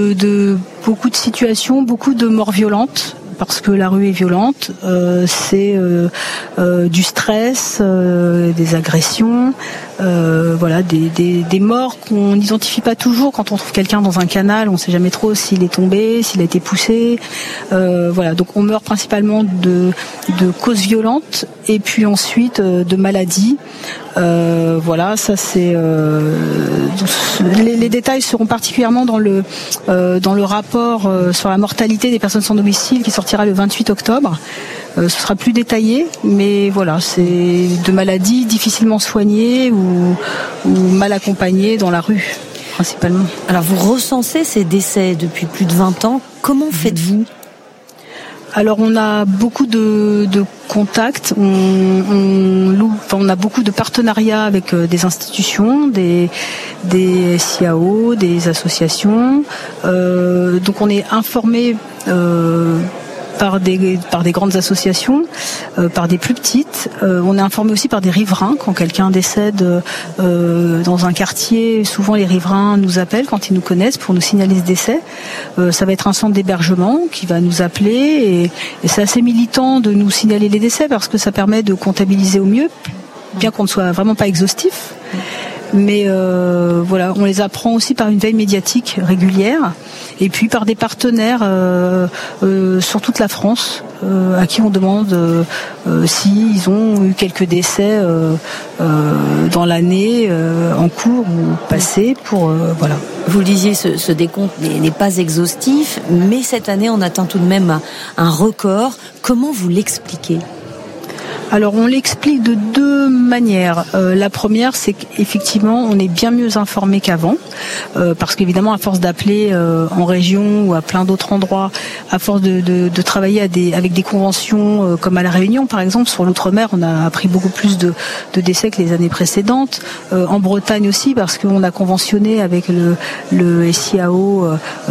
de beaucoup de situations, beaucoup de morts violentes. Parce que la rue est violente, c'est du stress, des agressions, voilà, des morts qu'on n'identifie pas toujours quand on trouve quelqu'un dans un canal. On ne sait jamais trop s'il est tombé, s'il a été poussé. Voilà, donc on meurt principalement de causes violentes et puis ensuite de maladies. Voilà, ça c'est les détails seront particulièrement dans le rapport sur la mortalité des personnes sans domicile qui sortira le 28 octobre. Ce sera plus détaillé, mais voilà, c'est de maladies difficilement soignées ou mal accompagnées dans la rue, principalement. Alors vous recensez ces décès depuis plus de 20 ans. Comment faites-vous ? Alors on a beaucoup de contacts, on a beaucoup de partenariats avec des institutions, des SIAO, des associations. Donc on est informé par des grandes associations, par des plus petites. On est informé aussi par des riverains quand quelqu'un décède dans un quartier. Souvent les riverains nous appellent quand ils nous connaissent pour nous signaler ce décès. Ça va être un centre d'hébergement qui va nous appeler et c'est assez militant de nous signaler les décès parce que ça permet de comptabiliser au mieux, bien qu'on ne soit vraiment pas exhaustif. Mais voilà, on les apprend aussi par une veille médiatique régulière et puis par des partenaires sur toute la France à qui on demande s'ils ont eu quelques décès dans l'année en cours ou passée pour voilà. Vous le disiez, ce décompte n'est pas exhaustif, mais cette année on atteint tout de même un record. Comment vous l'expliquez ? Alors on l'explique de deux manières. La première, c'est qu'effectivement on est bien mieux informé qu'avant, parce qu'évidemment à force d'appeler en région ou à plein d'autres endroits, à force de travailler avec des conventions comme à La Réunion par exemple, sur l'outre-mer, on a appris beaucoup plus de décès que les années précédentes. En Bretagne aussi, parce qu'on a conventionné avec le SIAO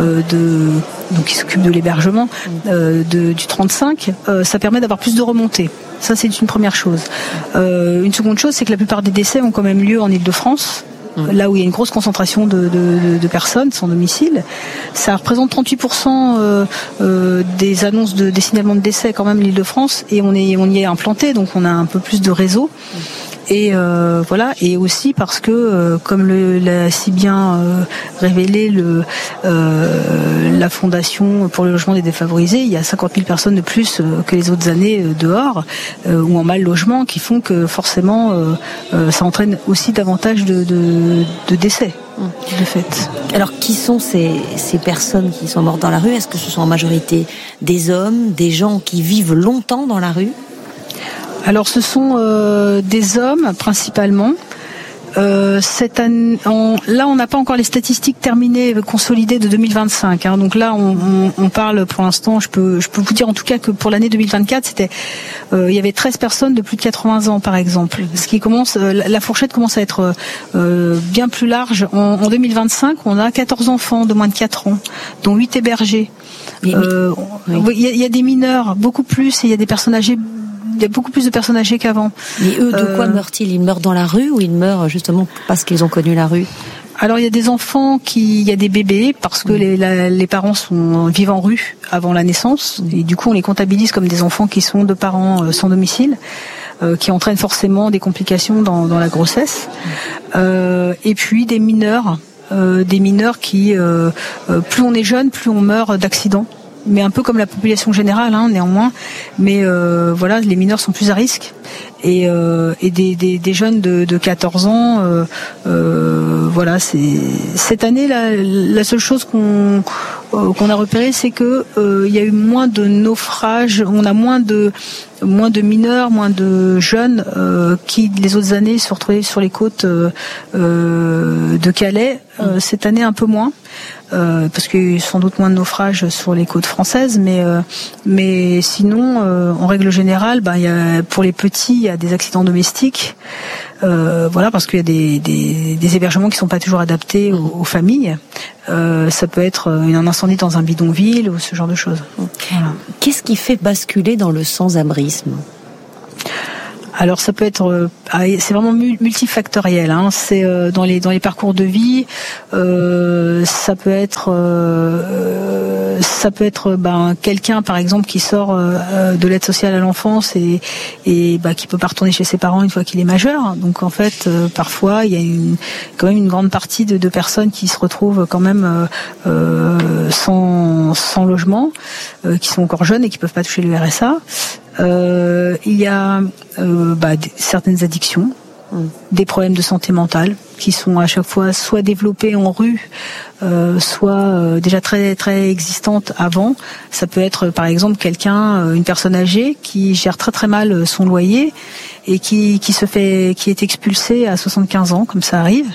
donc qui s'occupe de l'hébergement du 35, ça permet d'avoir plus de remontées. Ça, c'est une première chose. Une seconde chose, c'est que la plupart des décès ont quand même lieu en Île-de-France, là où il y a une grosse concentration de personnes sans domicile. Ça représente 38% des annonces des signalements de décès quand même l'Île-de-France, et on y est implanté, donc on a un peu plus de réseau. Et voilà, et aussi parce que comme l'a si bien révélé la Fondation pour le logement des défavorisés, il y a 50 000 personnes de plus que les autres années dehors ou en mal logement, qui font que forcément ça entraîne aussi davantage de décès. De fait. Alors qui sont ces personnes qui sont mortes dans la rue ? Est-ce que ce sont en majorité des hommes, des gens qui vivent longtemps dans la rue ? Alors ce sont des hommes principalement. Cette année, là on n'a pas encore les statistiques terminées, consolidées de 2025. Hein. Donc là on parle pour l'instant, je peux vous dire en tout cas que pour l'année 2024, il y avait 13 personnes de plus de 80 ans par exemple. Ce qui commence, la fourchette commence à être bien plus large. En 2025, on a 14 enfants de moins de 4 ans, dont 8 hébergés. Il y a des mineurs, beaucoup plus, et il y a des personnes âgées. Il y a beaucoup plus de personnes âgées qu'avant. Mais eux, de quoi meurent-ils ? Ils meurent dans la rue ou ils meurent justement parce qu'ils ont connu la rue ? Alors il y a des enfants il y a des bébés parce que les parents vivent en rue avant la naissance, et du coup on les comptabilise comme des enfants qui sont de parents sans domicile, qui entraînent forcément des complications dans la grossesse. Et puis des mineurs qui, plus on est jeune, plus on meurt d'accidents. Mais un peu comme la population générale, hein, néanmoins. Mais voilà, les mineurs sont plus à risque. Et des jeunes de 14 ans, voilà, c'est cette année la seule chose qu'on a repéré, c'est que il y a eu moins de naufrages, on a moins de mineurs, moins de jeunes qui les autres années se retrouvaient sur les côtes de Calais. Cette année un peu moins. Parce qu'il y a eu sans doute moins de naufrages sur les côtes françaises, mais sinon, en règle générale, pour les petits, il y a des accidents domestiques, voilà, parce qu'il y a des hébergements qui sont pas toujours adaptés aux familles. Ça peut être un incendie dans un bidonville ou ce genre de choses. Voilà. Qu'est-ce qui fait basculer dans le sans-abrisme ? Alors ça peut être, c'est vraiment multifactoriel. C'est dans les parcours de vie. Ça peut être quelqu'un par exemple qui sort de l'aide sociale à l'enfance et qui peut pas retourner chez ses parents une fois qu'il est majeur. Donc en fait, parfois il y a quand même une grande partie de personnes qui se retrouvent quand même sans logement, qui sont encore jeunes et qui peuvent pas toucher le RSA. Il y a certaines addictions, des problèmes de santé mentale qui sont à chaque fois soit développés en rue, soit déjà très très existantes avant. Ça peut être par exemple une personne âgée qui gère très très mal son loyer et qui est expulsée à 75 ans, comme ça arrive,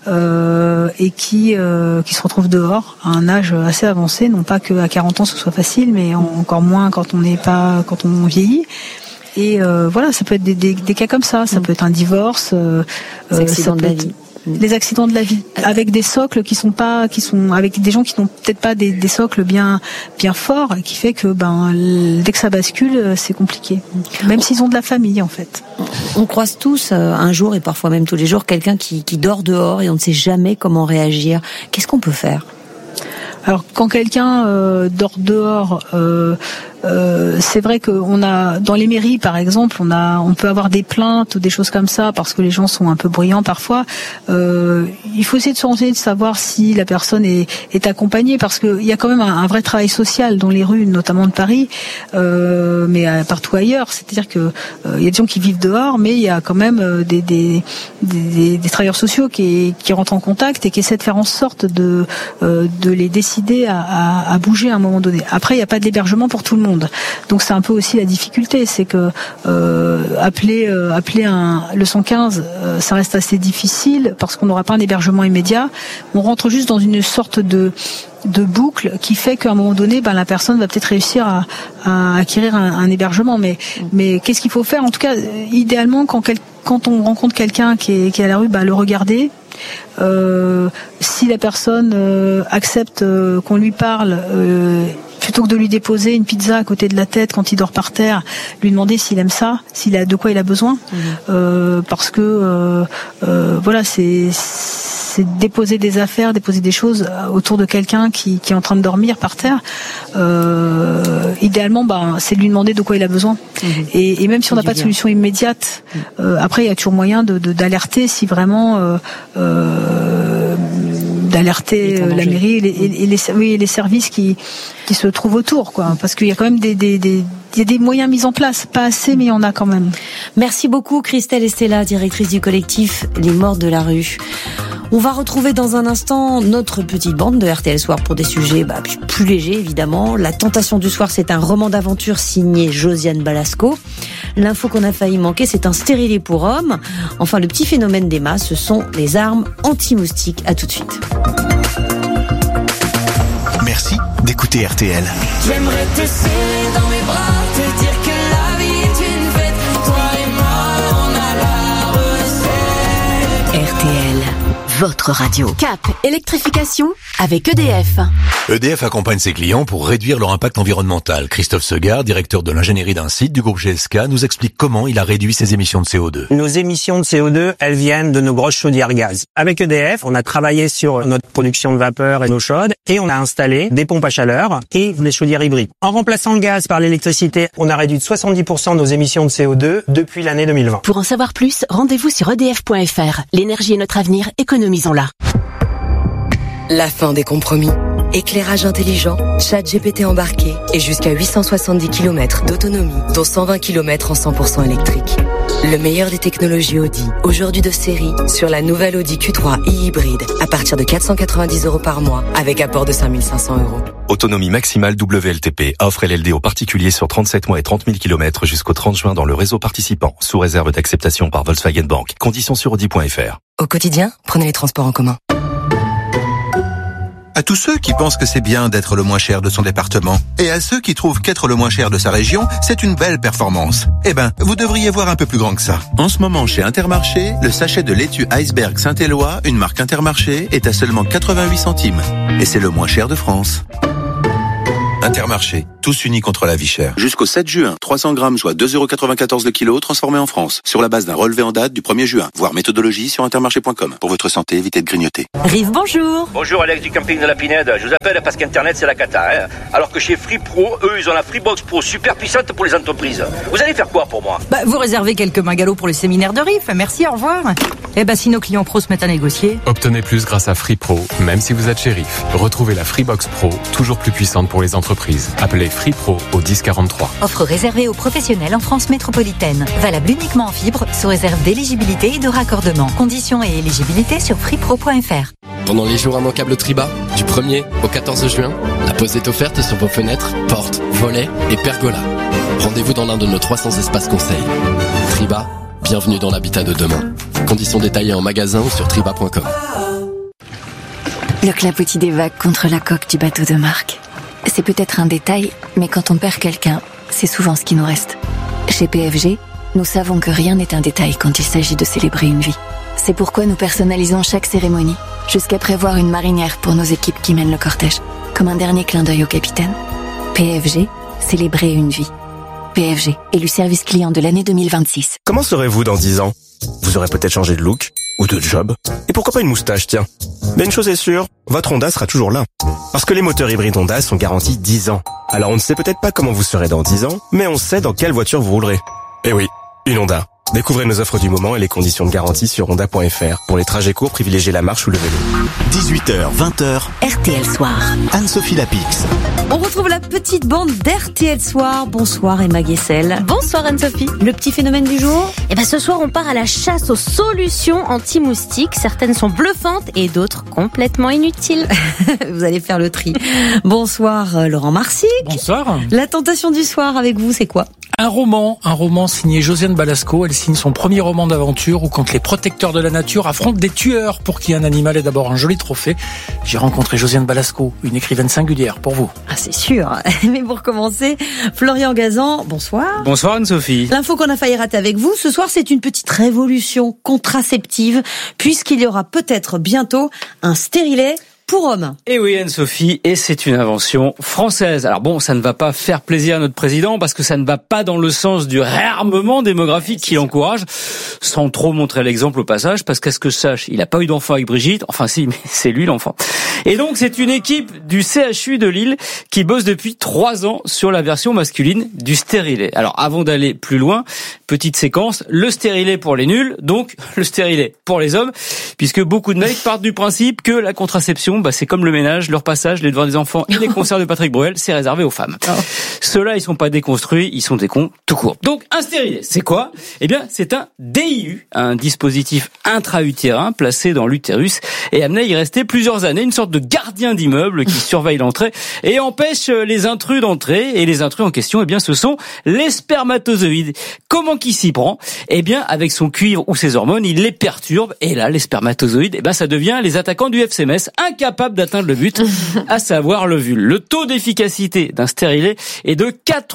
et qui se retrouve dehors à un âge assez avancé. Non pas qu'à 40 ans ce soit facile, mais encore moins quand on vieillit. Et voilà, ça peut être des cas comme ça. Ça peut être un divorce, accidents de la vie. Les accidents de la vie, avec des socles qui sont avec des gens qui n'ont peut-être pas des socles bien forts, et qui fait que dès que ça bascule, c'est compliqué. Même s'ils ont de la famille en fait. On croise tous un jour et parfois même tous les jours quelqu'un qui dort dehors et on ne sait jamais comment réagir. Qu'est-ce qu'on peut faire ? Alors quand quelqu'un dort dehors, c'est vrai qu'on a dans les mairies par exemple, on peut avoir des plaintes ou des choses comme ça parce que les gens sont un peu bruyants parfois. Il faut essayer de se renseigner, de savoir si la personne est accompagnée, parce qu'il y a quand même un vrai travail social dans les rues, notamment de Paris, mais partout ailleurs. C'est-à-dire que il y a des gens qui vivent dehors, mais il y a quand même des travailleurs sociaux qui rentrent en contact et qui essaient de faire en sorte de les décider à bouger à un moment donné. Après, il n'y a pas d'hébergement pour tout le monde. Donc c'est un peu aussi la difficulté, c'est que appeler le 115, ça reste assez difficile parce qu'on n'aura pas un hébergement immédiat. On rentre juste dans une sorte de boucle qui fait qu'à un moment donné, la personne va peut-être réussir à acquérir un hébergement. Mais qu'est-ce qu'il faut faire ? En tout cas, idéalement, quand on rencontre quelqu'un qui est à la rue, le regarder. Si la personne accepte qu'on lui parle, plutôt que de lui déposer une pizza à côté de la tête quand il dort par terre, lui demander s'il aime ça, de quoi il a besoin, parce que voilà, c'est déposer des affaires, déposer des choses autour de quelqu'un qui est en train de dormir par terre. Idéalement, c'est de lui demander de quoi il a besoin. Et même si on n'a pas de solution immédiate, après il y a toujours moyen d'alerter si vraiment d'alerter la mairie et les services qui se trouvent autour, quoi, parce qu'il y a quand même il y a des moyens mis en place, pas assez, mais il y en a quand même. Merci beaucoup Christelle Estella, directrice du collectif Les Morts de la Rue. On va retrouver dans un instant notre petite bande de RTL Soir pour des sujets plus légers, évidemment. La Tentation du Soir, c'est un roman d'aventure signé Josiane Balasco. L'info qu'on a failli manquer, c'est un stérilet pour hommes. Enfin, le petit phénomène d'Emma, ce sont les armes anti-moustiques. À tout de suite. Merci d'écouter RTL. J'aimerais te serrer dans mes bras, te dire que la vie est une fête. Toi et moi, on a la recette. RTL, votre radio. Cap, électrification avec EDF. EDF accompagne ses clients pour réduire leur impact environnemental. Christophe Segard, directeur de l'ingénierie d'un site du groupe GSK, nous explique comment il a réduit ses émissions de CO2. Nos émissions de CO2, elles viennent de nos grosses chaudières gaz. Avec EDF, on a travaillé sur notre production de vapeur et d'eau chaude et on a installé des pompes à chaleur et des chaudières hybrides. En remplaçant le gaz par l'électricité, on a réduit de 70% nos émissions de CO2 depuis l'année 2020. Pour en savoir plus, rendez-vous sur edf.fr. L'énergie est notre avenir, économisons-la. La fin des compromis. Éclairage intelligent, ChatGPT embarqué et jusqu'à 870 km d'autonomie, dont 120 km en 100% électrique. Le meilleur des technologies Audi, aujourd'hui de série, sur la nouvelle Audi Q3 e-hybride, à partir de 490 € par mois, avec apport de 5 500 €. Autonomie maximale WLTP, offre LLD aux particuliers sur 37 mois et 30 000 km jusqu'au 30 juin dans le réseau participant, sous réserve d'acceptation par Volkswagen Bank. Conditions sur Audi.fr. Au quotidien, prenez les transports en commun. À tous ceux qui pensent que c'est bien d'être le moins cher de son département, et à ceux qui trouvent qu'être le moins cher de sa région, c'est une belle performance. Vous devriez voir un peu plus grand que ça. En ce moment, chez Intermarché, le sachet de laitue Iceberg Saint-Éloi, une marque Intermarché, est à seulement 88 centimes. Et c'est le moins cher de France. Intermarché, tous unis contre la vie chère. Jusqu'au 7 juin, 300 grammes soit 2,94€ le kilo, transformés en France. Sur la base d'un relevé en date du 1er juin. Voir méthodologie sur intermarché.com. Pour votre santé, évitez de grignoter. Rive, bonjour. Bonjour Alex du camping de la Pinède. Je vous appelle parce qu'Internet c'est la cata. Hein. Alors que chez Free Pro, eux, ils ont la Freebox Pro super puissante pour les entreprises. Vous allez faire quoi pour moi ? Vous réservez quelques mingalots pour le séminaire de RIF. Merci, au revoir. Si nos clients pros se mettent à négocier. Obtenez plus grâce à Free Pro, même si vous êtes chez RIF. Retrouvez la Freebox Pro, toujours plus puissante pour les entreprises. Appelez Free Pro au 1043. Offre réservée aux professionnels en France métropolitaine. Valable uniquement en fibre, sous réserve d'éligibilité et de raccordement. Conditions et éligibilité sur freepro.fr. Pendant les jours immanquables Triba, du 1er au 14 juin, la pause est offerte sur vos fenêtres, portes, volets et pergolas. Rendez-vous dans l'un de nos 300 espaces conseils. Triba, bienvenue dans l'habitat de demain. Conditions détaillées en magasin ou sur triba.com. Le clapotis des vagues contre la coque du bateau de Marc. C'est peut-être un détail, mais quand on perd quelqu'un, c'est souvent ce qui nous reste. Chez PFG, nous savons que rien n'est un détail quand il s'agit de célébrer une vie. C'est pourquoi nous personnalisons chaque cérémonie, jusqu'à prévoir une marinière pour nos équipes qui mènent le cortège, comme un dernier clin d'œil au capitaine. PFG, célébrer une vie. PFG, élu service client de l'année 2026. Comment serez-vous dans 10 ans ? Vous aurez peut-être changé de look, ou de job. Et pourquoi pas une moustache, tiens. Mais une chose est sûre, votre Honda sera toujours là. Parce que les moteurs hybrides Honda sont garantis 10 ans. Alors on ne sait peut-être pas comment vous serez dans 10 ans, mais on sait dans quelle voiture vous roulerez. Eh oui, une Honda. Découvrez nos offres du moment et les conditions de garantie sur honda.fr. Pour les trajets courts, privilégiez la marche ou le vélo. 18h, 20h, RTL Soir. Anne-Sophie Lapix. On retrouve la petite bande d'RTL Soir. Bonsoir Emma Guessel. Bonsoir Anne-Sophie. Le petit phénomène du jour ? Ce soir on part à la chasse aux solutions anti-moustiques. Certaines sont bluffantes et d'autres complètement inutiles. Vous allez faire le tri. Bonsoir Laurent Marsic. Bonsoir. La tentation du soir avec vous, c'est quoi ? Un roman signé Josiane Balasco. Elle signe son premier roman d'aventure où quand les protecteurs de la nature affrontent des tueurs pour qui un animal est d'abord un joli trophée. J'ai rencontré Josiane Balasco, une écrivaine singulière pour vous. Ah, c'est sûr. Mais pour commencer, Florian Gazan, bonsoir. Bonsoir Anne-Sophie. L'info qu'on a failli rater avec vous, ce soir, c'est une petite révolution contraceptive puisqu'il y aura peut-être bientôt un stérilet pour hommes. Et oui Anne-Sophie, et c'est une invention française. Alors bon, ça ne va pas faire plaisir à notre président parce que ça ne va pas dans le sens du réarmement démographique qu'il encourage, sans trop montrer l'exemple au passage, parce qu'à ce que je sache, il n'a pas eu d'enfant avec Brigitte, enfin si, mais c'est lui l'enfant. Et donc c'est une équipe du CHU de Lille qui bosse depuis 3 ans sur la version masculine du stérilet. Alors avant d'aller plus loin, petite séquence, le stérilet pour les nuls, donc le stérilet pour les hommes, puisque beaucoup de mecs partent du principe que la contraception, c'est comme le ménage, leur passage, les devoirs des enfants et les concerts de Patrick Bruel, c'est réservé aux femmes. Oh. Ceux-là, ils sont pas déconstruits, ils sont des cons tout court. Donc, un stérilet, c'est quoi ? Eh bien, c'est un DIU, un dispositif intra-utérin placé dans l'utérus et amené à y rester plusieurs années, une sorte de gardien d'immeuble qui surveille l'entrée et empêche les intrus d'entrer. Et les intrus en question, eh bien, ce sont les spermatozoïdes. Comment qui s'y prend ? Eh bien, avec son cuivre ou ses hormones, il les perturbe et là, les spermatozoïdes, eh ben, ça devient les attaquants du FCMS, incapable d'atteindre le but, à savoir l'ovule. Le taux d'efficacité d'un stérilet est de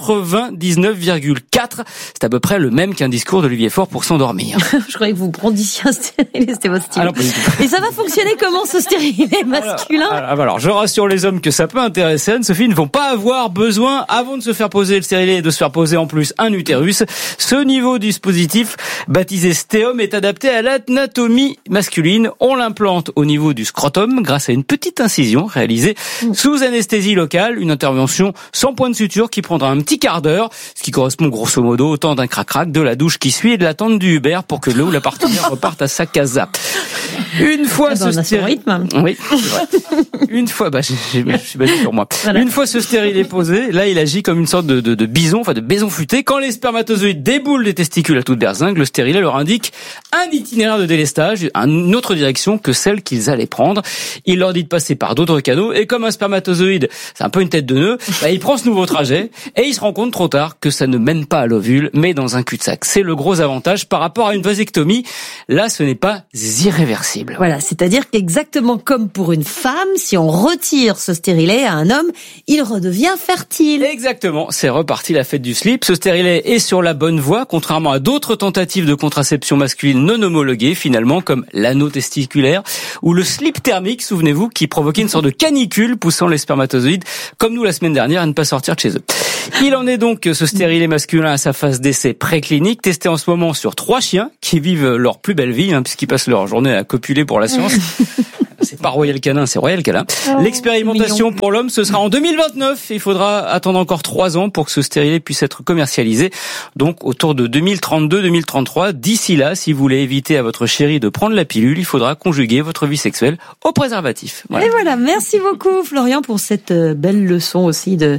99,4. C'est à peu près le même qu'un discours d'Olivier Faure pour s'endormir. Je croyais que vous brandissiez un stérilet, c'était votre style. Et ça va fonctionner comment ce stérilet masculin ? Alors, je rassure les hommes que ça peut intéresser. Anne-Sophie, ils ne vont pas avoir besoin, avant de se faire poser le stérilet, de se faire poser en plus un utérus. Ce niveau dispositif, baptisé Stéum, est adapté à l'anatomie masculine. On l'implante au niveau du scrotum grâce à une petite incision réalisée sous anesthésie locale, une intervention sans point de suture qui prendra un petit quart d'heure, ce qui correspond grosso modo au temps d'un crac-crac, de la douche qui suit et de l'attente du Uber pour que le ou la partenaire reparte à sa casa. Une fois ce stérilet, oui, c'est vrai. Une fois, je suis basé sur moi. Voilà. Une fois ce stérilet posé, là, il agit comme une sorte de bison, enfin de baison futé. Quand les spermatozoïdes déboulent des testicules à toute berzingue, le stérilet leur indique un itinéraire de délestage, une autre direction que celle qu'ils allaient prendre. Il leur dit de passer par d'autres canaux, et comme un spermatozoïde, c'est un peu une tête de nœud, il prend ce nouveau trajet, et il se rend compte trop tard que ça ne mène pas à l'ovule, mais dans un cul-de-sac. C'est le gros avantage par rapport à une vasectomie. Là, ce n'est pas irréversible. Voilà, c'est-à-dire qu'exactement comme pour une femme, si on retire ce stérilet à un homme, il redevient fertile. Exactement, c'est reparti la fête du slip. Ce stérilet est sur la bonne voie, contrairement à d'autres tentatives de contraception masculine non homologuées, finalement, comme l'anneau testiculaire ou le slip thermique, souvenez-vous, figurez-vous, qui provoquait une sorte de canicule poussant les spermatozoïdes, comme nous la semaine dernière, à ne pas sortir de chez eux. Il en est donc ce stérilet masculin à sa phase d'essai préclinique, testé en ce moment sur 3 chiens qui vivent leur plus belle vie, puisqu'ils passent leur journée à copuler pour la science. C'est pas Royal Canin, c'est Royal Canin. L'expérimentation pour l'homme, ce sera en 2029. Il faudra attendre encore 3 ans pour que ce stérilet puisse être commercialisé. Donc, autour de 2032-2033. D'ici là, si vous voulez éviter à votre chérie de prendre la pilule, il faudra conjuguer votre vie sexuelle au préservatif. Voilà. Et voilà, merci beaucoup Florian pour cette belle leçon aussi de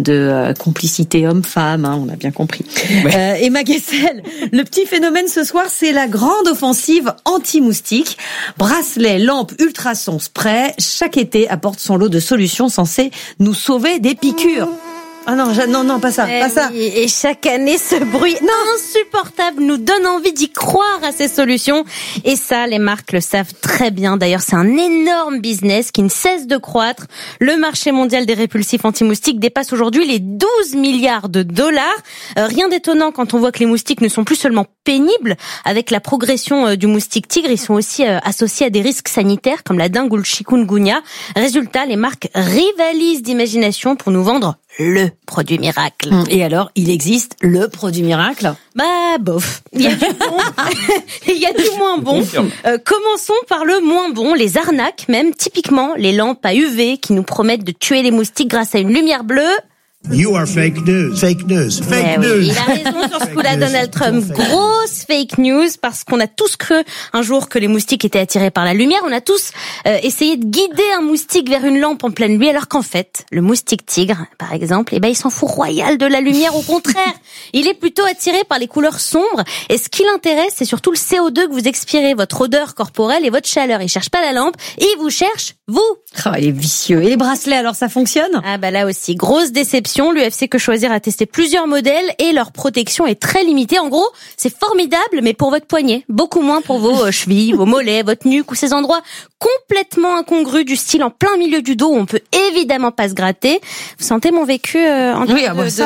complicité homme-femme, on a bien compris. Ouais. Et Maguessel, le petit phénomène ce soir, c'est la grande offensive anti-moustique. Bracelets, lampes, ultrasons, spray, chaque été apporte son lot de solutions censées nous sauver des piqûres. Ah non, pas ça, pas ça. Oui, et chaque année, ce bruit insupportable nous donne envie d'y croire à ces solutions. Et ça, les marques le savent très bien. D'ailleurs, c'est un énorme business qui ne cesse de croître. Le marché mondial des répulsifs anti-moustiques dépasse aujourd'hui les 12 milliards de dollars. Rien d'étonnant quand on voit que les moustiques ne sont plus seulement pénibles. Avec la progression du moustique tigre, ils sont aussi associés à des risques sanitaires comme la dengue ou le chikungunya. Résultat, les marques rivalisent d'imagination pour nous vendre le produit miracle. Et alors, il existe le produit miracle? Bof. Il y a du bon, il y a du moins bon. Commençons par le moins bon, les arnaques même, typiquement les lampes à UV qui nous promettent de tuer les moustiques grâce à une lumière bleue. You are fake news. Fake news. Fake news. Oui, il a raison sur ce coup-là, Donald Trump. Grosse fake news, parce qu'on a tous cru un jour que les moustiques étaient attirés par la lumière. On a tous essayé de guider un moustique vers une lampe en pleine nuit, alors qu'en fait, le moustique tigre, par exemple, il s'en fout royal de la lumière. Au contraire, il est plutôt attiré par les couleurs sombres. Et ce qui l'intéresse, c'est surtout le CO2 que vous expirez, votre odeur corporelle et votre chaleur. Il cherche pas la lampe, il vous cherche vous. Oh, il est vicieux. Et les bracelets, alors ça fonctionne? Là aussi, grosse déception. L'UFC Que Choisir a testé plusieurs modèles et leur protection est très limitée. En gros, c'est formidable, mais pour votre poignet. Beaucoup moins pour vos chevilles, vos mollets, votre nuque ou ces endroits complètement incongrus du style en plein milieu du dos où on peut évidemment pas se gratter. Vous sentez mon vécu en termes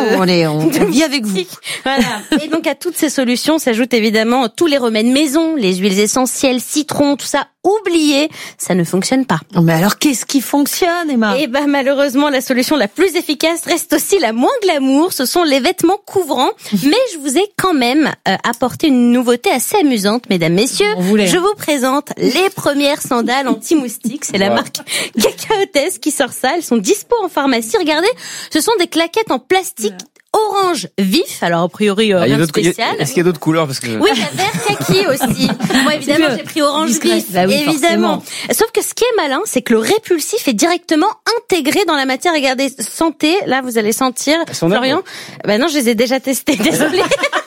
on vit avec vous. Voilà. Et donc à toutes ces solutions s'ajoutent évidemment tous les remèdes maison, les huiles essentielles, citron, tout ça. Oubliez, ça ne fonctionne pas. Mais alors qu'est-ce qui fonctionne, Emma? Malheureusement, la solution la plus efficace reste aussi la moins glamour. Ce sont les vêtements couvrants. Mais je vous ai quand même apporté une nouveauté assez amusante, mesdames, messieurs. Je vous présente les premières sandales anti-moustiques. C'est la marque Cacaotès qui sort ça. Elles sont dispo en pharmacie. Regardez, ce sont des claquettes en plastique orange vif, alors a priori rien spécial. Est-ce qu'il y a d'autres couleurs parce que... Oui, il y a vert kaki aussi. Moi évidemment j'ai pris orange vif, évidemment. Sauf que ce qui est malin, c'est que le répulsif est directement intégré dans la matière. Regardez, sentez, là vous allez sentir, Florian. Non, je les ai déjà testés, désolé.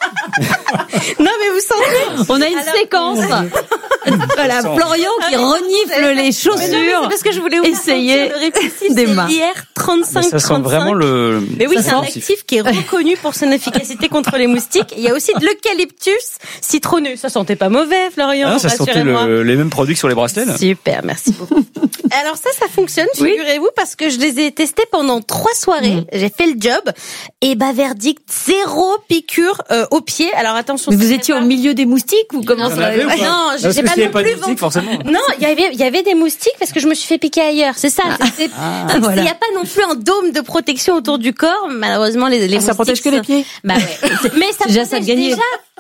Non mais vous sentez, on a une séquence. Voilà, Florian qui renifle les chaussures. C'est parce que je voulais vous essayer le répulsif, c'est IR3535. Ça sent vraiment le... Mais oui, c'est un actif qui est reconnu pour son efficacité contre les moustiques. Il y a aussi de l'eucalyptus citronneux. Ça sentait pas mauvais, Florian. Ça sentait les mêmes produits que sur les bracelets, là. Super, merci beaucoup. Alors ça fonctionne, figurez-vous, parce que je les ai testés pendant 3 soirées. J'ai fait le job. Et verdict, 0 piqûre au pied. Alors attention. Mais vous étiez au milieu des moustiques ou comment ça? Non, j'ai pas non plus vendu. Non, il y avait des moustiques parce que je me suis fait piquer ailleurs. C'est ça. Il y a pas non plus un dôme de protection autour du corps. Malheureusement, les moustiques. Ça protège que les pieds. Mais ça protège déjà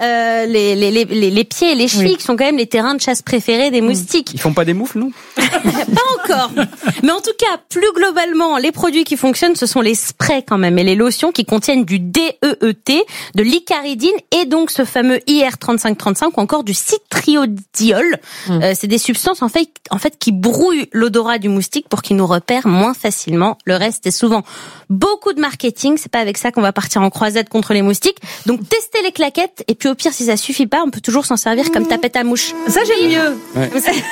les pieds et les chevilles qui sont quand même les terrains de chasse préférés des moustiques. Ils font pas des moufles, non? Pas encore. Mais en tout cas, plus globalement, les produits qui fonctionnent, ce sont les sprays quand même et les lotions qui contiennent du DEET, de l'icaridine et donc ce fameux IR3535 ou encore du citriodiol. C'est des substances en fait qui brouillent l'odorat du moustique pour qu'il nous repère moins facilement. Le reste est souvent beaucoup de marketing. C'est pas avec ça qu'on va partir en croisade contre les moustiques. Donc testez les claquettes et puis au pire si ça suffit pas, on peut toujours s'en servir comme tapette à mouche. Ça j'aime mieux. Ouais.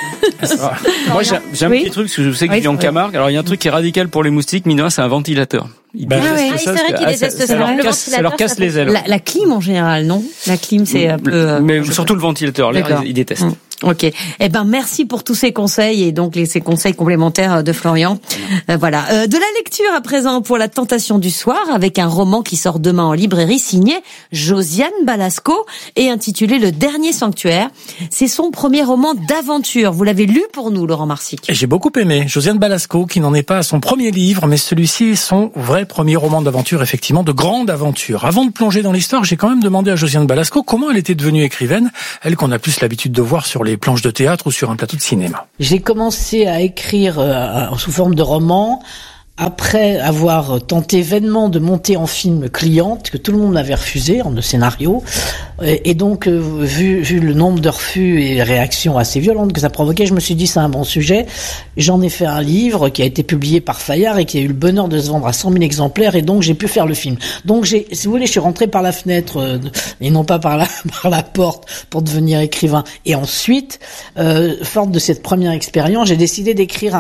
Moi j'ai un petit truc parce que je sais que je vis en Camargue. Alors il y a un truc qui est radical pour les moustiques, mine de rien, c'est un ventilateur. C'est vrai qu'il déteste ça. Ça leur casse les ailes. La clim en général, non? La clim c'est un peu... Mais surtout le ventilateur, l'air, ils détestent. Ok. Eh ben, merci pour tous ces conseils et donc ces conseils complémentaires de Florian. Voilà. De la lecture à présent pour La Tentation du soir avec un roman qui sort demain en librairie signé Josiane Balasco et intitulé Le Dernier Sanctuaire. C'est son premier roman d'aventure. Vous l'avez lu pour nous, Laurent Marsic. Et j'ai beaucoup aimé. Josiane Balasco, qui n'en est pas à son premier livre, mais celui-ci est son vrai premier roman d'aventure, effectivement, de grande aventure. Avant de plonger dans l'histoire, j'ai quand même demandé à Josiane Balasco comment elle était devenue écrivaine, elle qu'on a plus l'habitude de voir sur les planches de théâtre ou sur un plateau de cinéma. J'ai commencé à écrire sous forme de roman après avoir tenté vainement de monter en film Cliente, que tout le monde m'avait refusé en scénario. Et donc, vu le nombre de refus et les réactions assez violentes que ça provoquait, je me suis dit c'est un bon sujet. J'en ai fait un livre qui a été publié par Fayard et qui a eu le bonheur de se vendre à 100 000 exemplaires, et donc j'ai pu faire le film. Donc si vous voulez, je suis rentré par la fenêtre et non pas par la porte pour devenir écrivain. Et ensuite, forte de cette première expérience, j'ai décidé d'écrire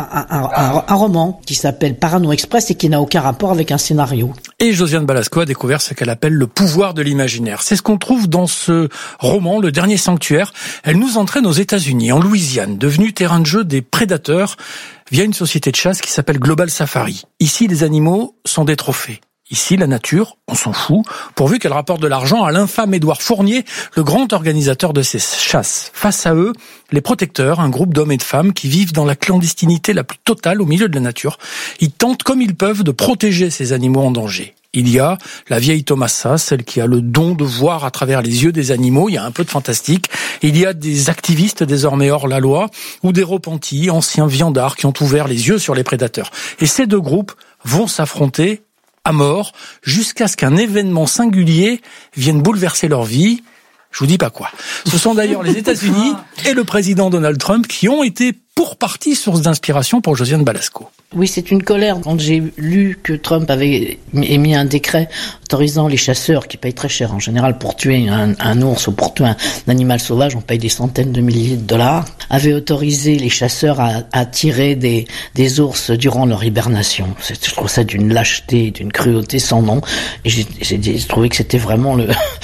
un roman qui s'appelle Parano Express et qui n'a aucun rapport avec un scénario. Et Josiane Balasco a découvert ce qu'elle appelle le pouvoir de l'imaginaire. C'est ce qu'on trouve dans ce roman, Le Dernier Sanctuaire. Elle nous entraîne aux États-Unis, en Louisiane, devenue terrain de jeu des prédateurs via une société de chasse qui s'appelle Global Safari. Ici, les animaux sont des trophées. Ici, la nature, on s'en fout, pourvu qu'elle rapporte de l'argent à l'infâme Édouard Fournier, le grand organisateur de ces chasses. Face à eux, les protecteurs, un groupe d'hommes et de femmes qui vivent dans la clandestinité la plus totale au milieu de la nature. Ils tentent comme ils peuvent de protéger ces animaux en danger. Il y a la vieille Thomasa, celle qui a le don de voir à travers les yeux des animaux, il y a un peu de fantastique. Il y a des activistes désormais hors la loi, ou des repentis, anciens viandards qui ont ouvert les yeux sur les prédateurs. Et ces deux groupes vont s'affronter à mort, jusqu'à ce qu'un événement singulier vienne bouleverser leur vie. Je vous dis pas quoi. Ce sont d'ailleurs les États-Unis et le président Donald Trump qui ont été pour partie source d'inspiration pour Josiane Balasco. Oui, c'est une colère. Quand j'ai lu que Trump avait émis un décret autorisant les chasseurs, qui payent très cher en général pour tuer un ours ou pour tuer un animal sauvage, on paye des centaines de milliers de dollars, avait autorisé les chasseurs à tirer des ours durant leur hibernation. Je trouve ça d'une lâcheté, d'une cruauté sans nom. Et j'ai trouvé que c'était vraiment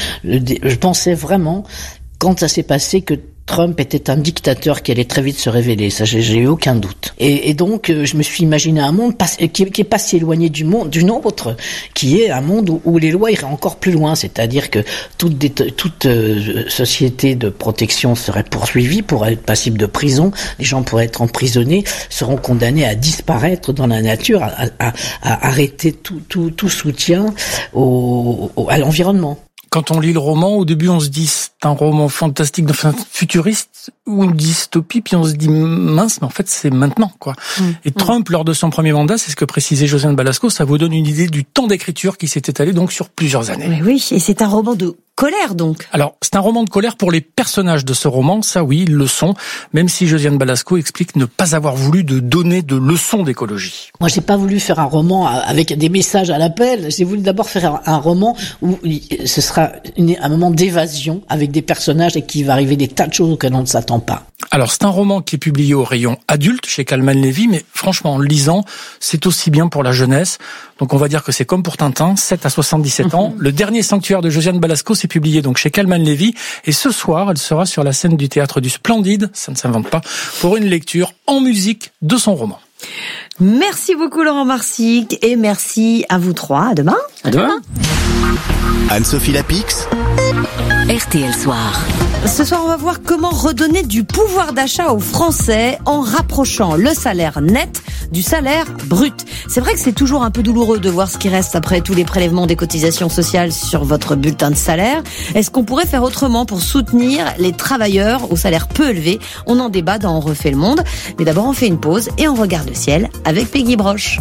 je pensais vraiment, quand ça s'est passé, que Trump était un dictateur qui allait très vite se révéler, ça j'ai eu aucun doute. Et donc je me suis imaginé un monde qui est pas si éloigné du nôtre, qui est un monde où les lois iraient encore plus loin, c'est-à-dire que toute société de protection serait poursuivie, pourrait être passible de prison, les gens pourraient être emprisonnés, seront condamnés à disparaître dans la nature, à arrêter tout soutien à l'environnement. Quand on lit le roman, au début, on se dit c'est un roman fantastique, futuriste ou une dystopie, puis on se dit mince, mais en fait c'est maintenant, quoi. Et Trump, lors de son premier mandat, c'est ce que précisait Josiane Balasco, ça vous donne une idée du temps d'écriture qui s'est étalé donc sur plusieurs années. Mais oui, et c'est un roman de colère donc. Alors, c'est un roman de colère pour les personnages de ce roman, ça oui, ils le sont, même si Josiane Balasco explique ne pas avoir voulu de donner de leçons d'écologie. Moi, j'ai pas voulu faire un roman avec des messages à l'appel, j'ai voulu d'abord faire un roman où ce sera un moment d'évasion avec des personnages et qu'il va arriver des tas de choses auxquelles on ne s'attend pas. Alors, c'est un roman qui est publié au rayon adulte chez Calman Levy, mais franchement, en le lisant, c'est aussi bien pour la jeunesse. Donc, on va dire que c'est comme pour Tintin, 7 à 77 ans. Le Dernier Sanctuaire de Josiane Balasco, c'est publié donc chez Calman Levy. Et ce soir, elle sera sur la scène du Théâtre du Splendide, ça ne s'invente pas, pour une lecture en musique de son roman. Merci beaucoup Laurent Marsic et merci à vous trois. À demain. À demain. Anne-Sophie Lapix. RTL Soir. Ce soir, on va voir comment redonner du pouvoir d'achat aux Français en rapprochant le salaire net du salaire brut. C'est vrai que c'est toujours un peu douloureux de voir ce qui reste après tous les prélèvements des cotisations sociales sur votre bulletin de salaire. Est-ce qu'on pourrait faire autrement pour soutenir les travailleurs au salaire peu élevé? On en débat dans On refait le monde. Mais d'abord, on fait une pause et on regarde le ciel avec Peggy Broche.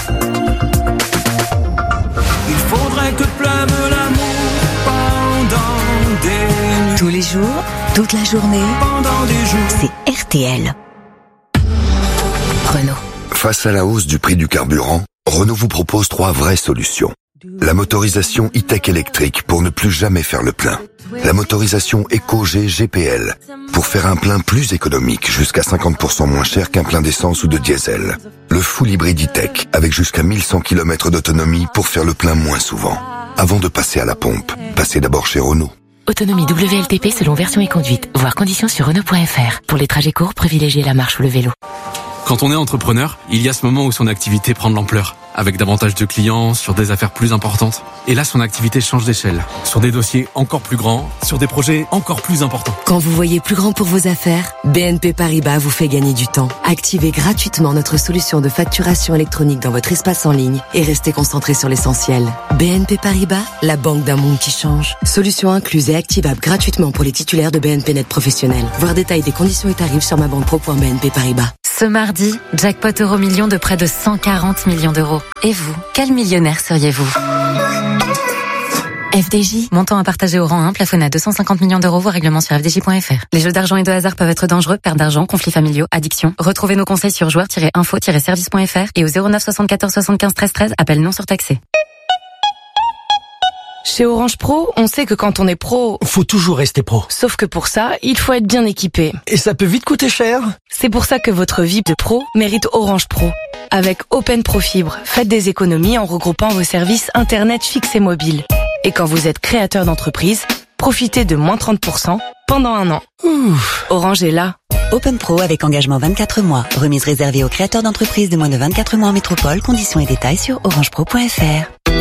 Il faudrait que pleuve l'amour pendant des nuits. Tous les jours, toute la journée, Pendant des jours. c'est RTL. Renault. Face à la hausse du prix du carburant, Renault vous propose 3 vraies solutions. La motorisation e-tech électrique pour ne plus jamais faire le plein. La motorisation EcoG GPL pour faire un plein plus économique, jusqu'à 50% moins cher qu'un plein d'essence ou de diesel. Le full hybride e-tech avec jusqu'à 1100 km d'autonomie pour faire le plein moins souvent. Avant de passer à la pompe, passez d'abord chez Renault. Autonomie WLTP selon version et conduite. Voir conditions sur Renault.fr. Pour les trajets courts, privilégiez la marche ou le vélo. Quand on est entrepreneur, il y a ce moment où son activité prend de l'ampleur, avec davantage de clients, sur des affaires plus importantes. Et là, son activité change d'échelle, sur des dossiers encore plus grands, sur des projets encore plus importants. Quand vous voyez plus grand pour vos affaires, BNP Paribas vous fait gagner du temps. Activez gratuitement notre solution de facturation électronique dans votre espace en ligne et restez concentré sur l'essentiel. BNP Paribas, la banque d'un monde qui change. Solution incluse et activable gratuitement pour les titulaires de BNP Net professionnels. Voir détail des conditions et tarifs sur mabanquepro.bnp Paribas. Ce mardi, jackpot Euro-Million de près de 140 millions d'euros. Et vous, quel millionnaire seriez-vous ? FDJ, montant à partager au rang 1, plafonné à 250 millions d'euros, voire règlement sur fdj.fr. Les jeux d'argent et de hasard peuvent être dangereux, perte d'argent, conflits familiaux, addiction. Retrouvez nos conseils sur joueurs-info-service.fr et au 09 74 75 13 13, appel non surtaxé. Chez Orange Pro, on sait que quand on est pro, faut toujours rester pro. Sauf que pour ça, il faut être bien équipé. Et ça peut vite coûter cher. C'est pour ça que votre vie de pro mérite Orange Pro. Avec Open Pro Fibre, faites des économies en regroupant vos services Internet fixe et mobile. Et quand vous êtes créateur d'entreprise, profitez de moins 30% pendant 1 an. Orange est là. Open Pro avec engagement 24 mois. Remise réservée aux créateurs d'entreprises de moins de 24 mois en métropole. Conditions et détails sur orangepro.fr.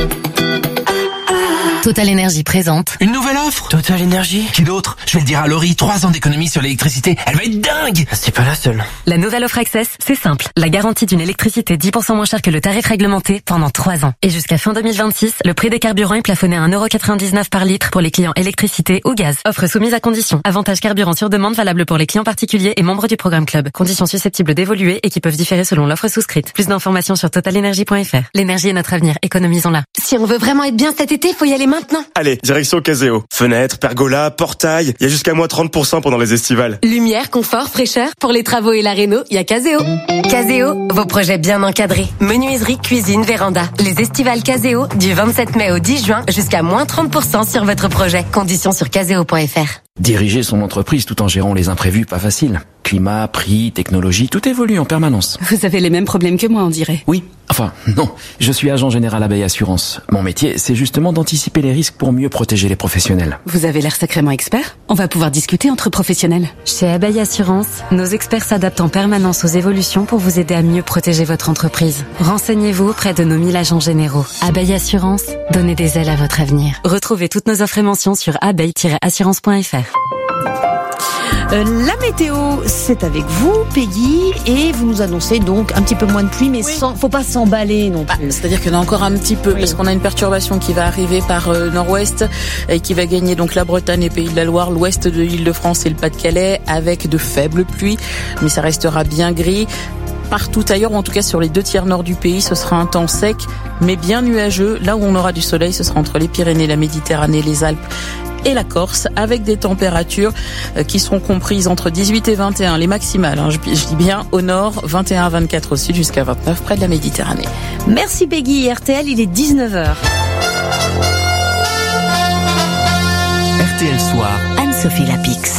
Total Énergie présente. Une nouvelle offre Total Énergie. Qui d'autre? Je vais le dire à Laurie, 3 ans d'économie sur l'électricité. Elle va être dingue. C'est pas la seule. La nouvelle offre Access, c'est simple. La garantie d'une électricité 10% moins chère que le tarif réglementé pendant 3 ans. Et jusqu'à fin 2026, le prix des carburants est plafonné à 1,99€ par litre pour les clients électricité ou gaz. Offre soumise à conditions. Avantage carburant sur demande valable pour les clients particuliers et membres du programme Club. Conditions susceptibles d'évoluer et qui peuvent différer selon l'offre souscrite. Plus d'informations sur totalenergie.fr. L'énergie est notre avenir. Économisons-la. Si on veut vraiment être bien cet été, faut y aller maintenant. Allez, direction Caseo. Fenêtres, pergola, portail. Il y a jusqu'à moins 30% pendant les estivales. Lumière, confort, fraîcheur. Pour les travaux et la réno, il y a Caseo. Caseo, vos projets bien encadrés. Menuiserie, cuisine, véranda. Les estivales Caseo, du 27 mai au 10 juin, jusqu'à moins 30% sur votre projet. Conditions sur caseo.fr. Diriger son entreprise tout en gérant les imprévus, pas facile. Climat, prix, technologie, tout évolue en permanence. Vous avez les mêmes problèmes que moi, on dirait. Oui, enfin, non. Je suis agent général Abeille Assurance. Mon métier, c'est justement d'anticiper les risques pour mieux protéger les professionnels. Vous avez l'air sacrément expert. On va pouvoir discuter entre professionnels. Chez Abeille Assurance, nos experts s'adaptent en permanence aux évolutions pour vous aider à mieux protéger votre entreprise. Renseignez-vous auprès de nos 1000 agents généraux. Abeille Assurance, donnez des ailes à votre avenir. Retrouvez toutes nos offres et mentions sur abeille-assurance.fr. La météo, c'est avec vous, Peggy, et vous nous annoncez donc un petit peu moins de pluie, mais faut pas s'emballer non plus. C'est-à-dire qu'il y en a encore un petit peu, parce qu'on a une perturbation qui va arriver par nord-ouest et qui va gagner donc la Bretagne et Pays de la Loire, l'ouest de l'Île-de-France et le Pas-de-Calais, avec de faibles pluies, mais ça restera bien gris. Partout ailleurs, ou en tout cas sur les 2 tiers nord du pays, ce sera un temps sec, mais bien nuageux. Là où on aura du soleil, ce sera entre les Pyrénées, la Méditerranée, les Alpes et la Corse, avec des températures qui seront comprises entre 18 et 21, les maximales, je dis bien au nord, 21 à 24 au sud, jusqu'à 29 près de la Méditerranée. Merci Peggy, RTL, il est 19h. RTL Soir, Anne-Sophie Lapix.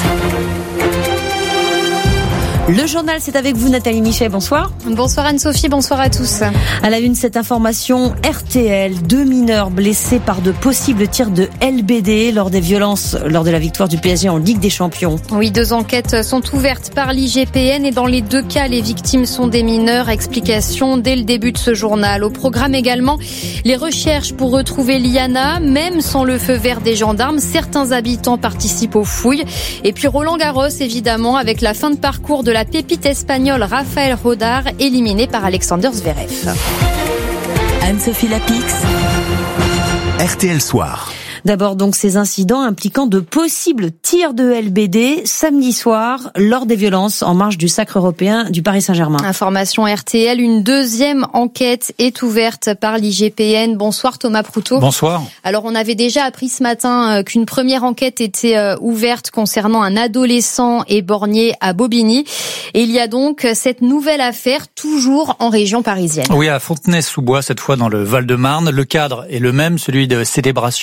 Le journal, c'est avec vous, Nathalie Michet. Bonsoir. Bonsoir Anne-Sophie, bonsoir à tous. À la une, cette information, RTL, 2 mineurs blessés par de possibles tirs de LBD lors des violences, lors de la victoire du PSG en Ligue des Champions. Oui, 2 enquêtes sont ouvertes par l'IGPN et dans les 2 cas, les victimes sont des mineurs. Explication dès le début de ce journal. Au programme également, les recherches pour retrouver Liana, même sans le feu vert des gendarmes. Certains habitants participent aux fouilles. Et puis Roland Garros, évidemment, avec la fin de parcours de la pépite espagnole Rafael Rodar, éliminé par Alexander Zverev. Anne-Sophie Lapix. RTL Soir. D'abord donc ces incidents impliquant de possibles tirs de LBD samedi soir lors des violences en marge du Sacre européen du Paris Saint-Germain. Information RTL, une 2e enquête est ouverte par l'IGPN. Bonsoir Thomas Proutot. Bonsoir. Alors on avait déjà appris ce matin qu'une première enquête était ouverte concernant un adolescent éborgné à Bobigny. Et il y a donc cette nouvelle affaire toujours en région parisienne. Oui, à Fontenay-sous-Bois, cette fois dans le Val-de-Marne. Le cadre est le même, celui de célébration de la victoire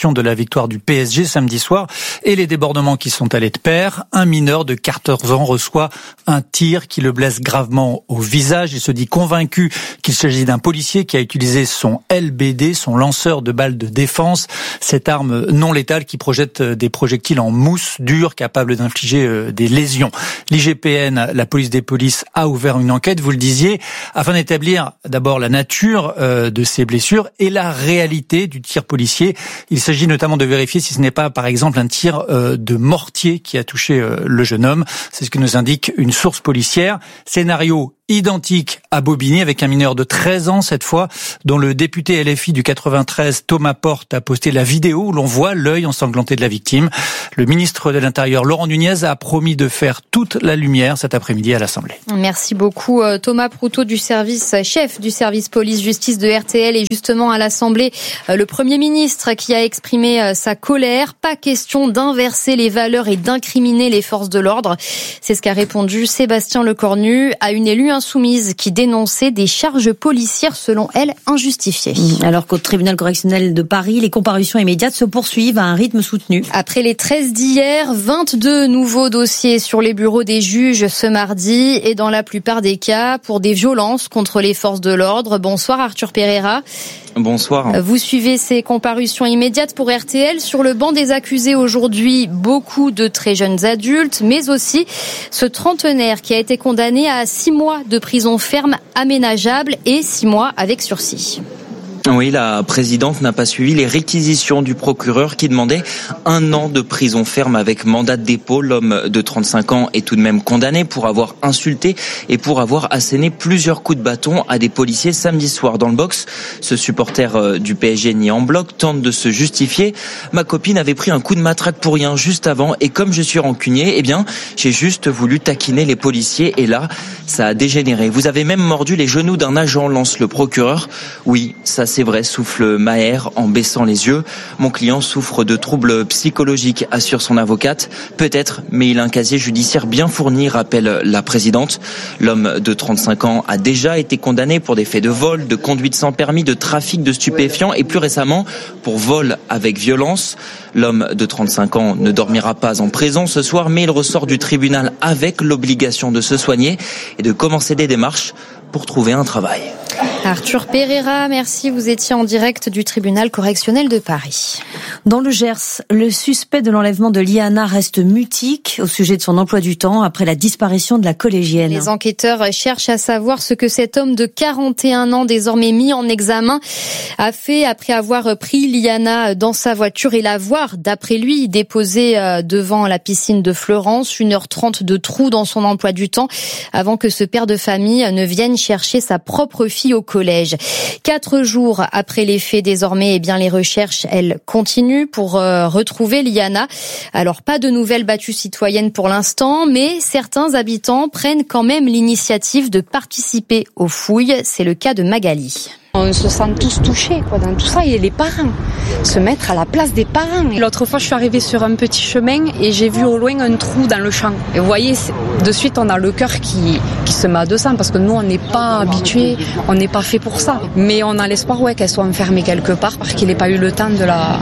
victoire du PSG samedi soir et les débordements qui sont allés de pair. Un mineur de 14 ans reçoit un tir qui le blesse gravement au visage. Il se dit convaincu qu'il s'agit d'un policier qui a utilisé son LBD, son lanceur de balles de défense, cette arme non létale qui projette des projectiles en mousse dure capable d'infliger des lésions. L'IGPN, la police des polices, a ouvert une enquête, vous le disiez, afin d'établir d'abord la nature de ces blessures et la réalité du tir policier. Il s'agit notamment de vérifier si ce n'est pas, par exemple, un tir de mortier qui a touché le jeune homme. C'est ce que nous indique une source policière. Scénario identique à Bobigny avec un mineur de 13 ans cette fois, dont le député LFI du 93 Thomas Porte a posté la vidéo où l'on voit l'œil ensanglanté de la victime. Le ministre de l'Intérieur Laurent Nunez a promis de faire toute la lumière cet après-midi à l'Assemblée. Merci beaucoup Thomas Proutot du chef du service police-justice de RTL, et justement à l'Assemblée, le Premier ministre qui a exprimé sa colère. Pas question d'inverser les valeurs et d'incriminer les forces de l'ordre. C'est ce qu'a répondu Sébastien Lecornu à une élue insoumise qui dénonçait des charges policières selon elle injustifiées. Alors qu'au tribunal correctionnel de Paris, les comparutions immédiates se poursuivent à un rythme soutenu. Après les 13 d'hier, 22 nouveaux dossiers sur les bureaux des juges ce mardi, et dans la plupart des cas pour des violences contre les forces de l'ordre. Bonsoir Arthur Pereira. Bonsoir. Vous suivez ces comparutions immédiates pour RTL. Sur le banc des accusés aujourd'hui, beaucoup de très jeunes adultes, mais aussi ce trentenaire qui a été condamné à 6 mois de prison ferme aménageable et 6 mois avec sursis. Oui, la présidente n'a pas suivi les réquisitions du procureur qui demandait 1 an de prison ferme avec mandat de dépôt. L'homme de 35 ans est tout de même condamné pour avoir insulté et pour avoir asséné plusieurs coups de bâton à des policiers samedi soir dans le box. Ce supporter du PSG ni en bloc tente de se justifier. Ma copine avait pris un coup de matraque pour rien juste avant et comme je suis rancunier, j'ai juste voulu taquiner les policiers et là, ça a dégénéré. Vous avez même mordu les genoux d'un agent, lance le procureur. Oui, ça c'est vrai, souffle Maher en baissant les yeux. Mon client souffre de troubles psychologiques, assure son avocate. Peut-être, mais il a un casier judiciaire bien fourni, rappelle la présidente. L'homme de 35 ans a déjà été condamné pour des faits de vol, de conduite sans permis, de trafic de stupéfiants et plus récemment pour vol avec violence. L'homme de 35 ans ne dormira pas en prison ce soir, mais il ressort du tribunal avec l'obligation de se soigner et de commencer des démarches pour trouver un travail. Arthur Pereira, merci. Vous étiez en direct du tribunal correctionnel de Paris. Dans le Gers, le suspect de l'enlèvement de Liana reste mutique au sujet de son emploi du temps après la disparition de la collégienne. Les enquêteurs cherchent à savoir ce que cet homme de 41 ans, désormais mis en examen, a fait après avoir pris Liana dans sa voiture et l'avoir, d'après lui, déposée devant la piscine de Fleurance. 1h30 de trou dans son emploi du temps avant que ce père de famille ne vienne chercher sa propre fille au collège. 4 jours après les faits, désormais, les recherches, elles, continuent pour retrouver Liana. Alors, pas de nouvelles battues citoyennes pour l'instant, mais certains habitants prennent quand même l'initiative de participer aux fouilles. C'est le cas de Magali. On se sent tous touchés dans tout ça, et les parents, se mettre à la place des parents. L'autre fois, je suis arrivée sur un petit chemin et j'ai vu au loin un trou dans le champ. Et vous voyez, de suite, on a le cœur qui se met à 200 parce que nous, on n'est pas habitués, on n'est pas fait pour ça. Mais on a l'espoir qu'elle soit enfermée quelque part parce qu'il n'ait pas eu le temps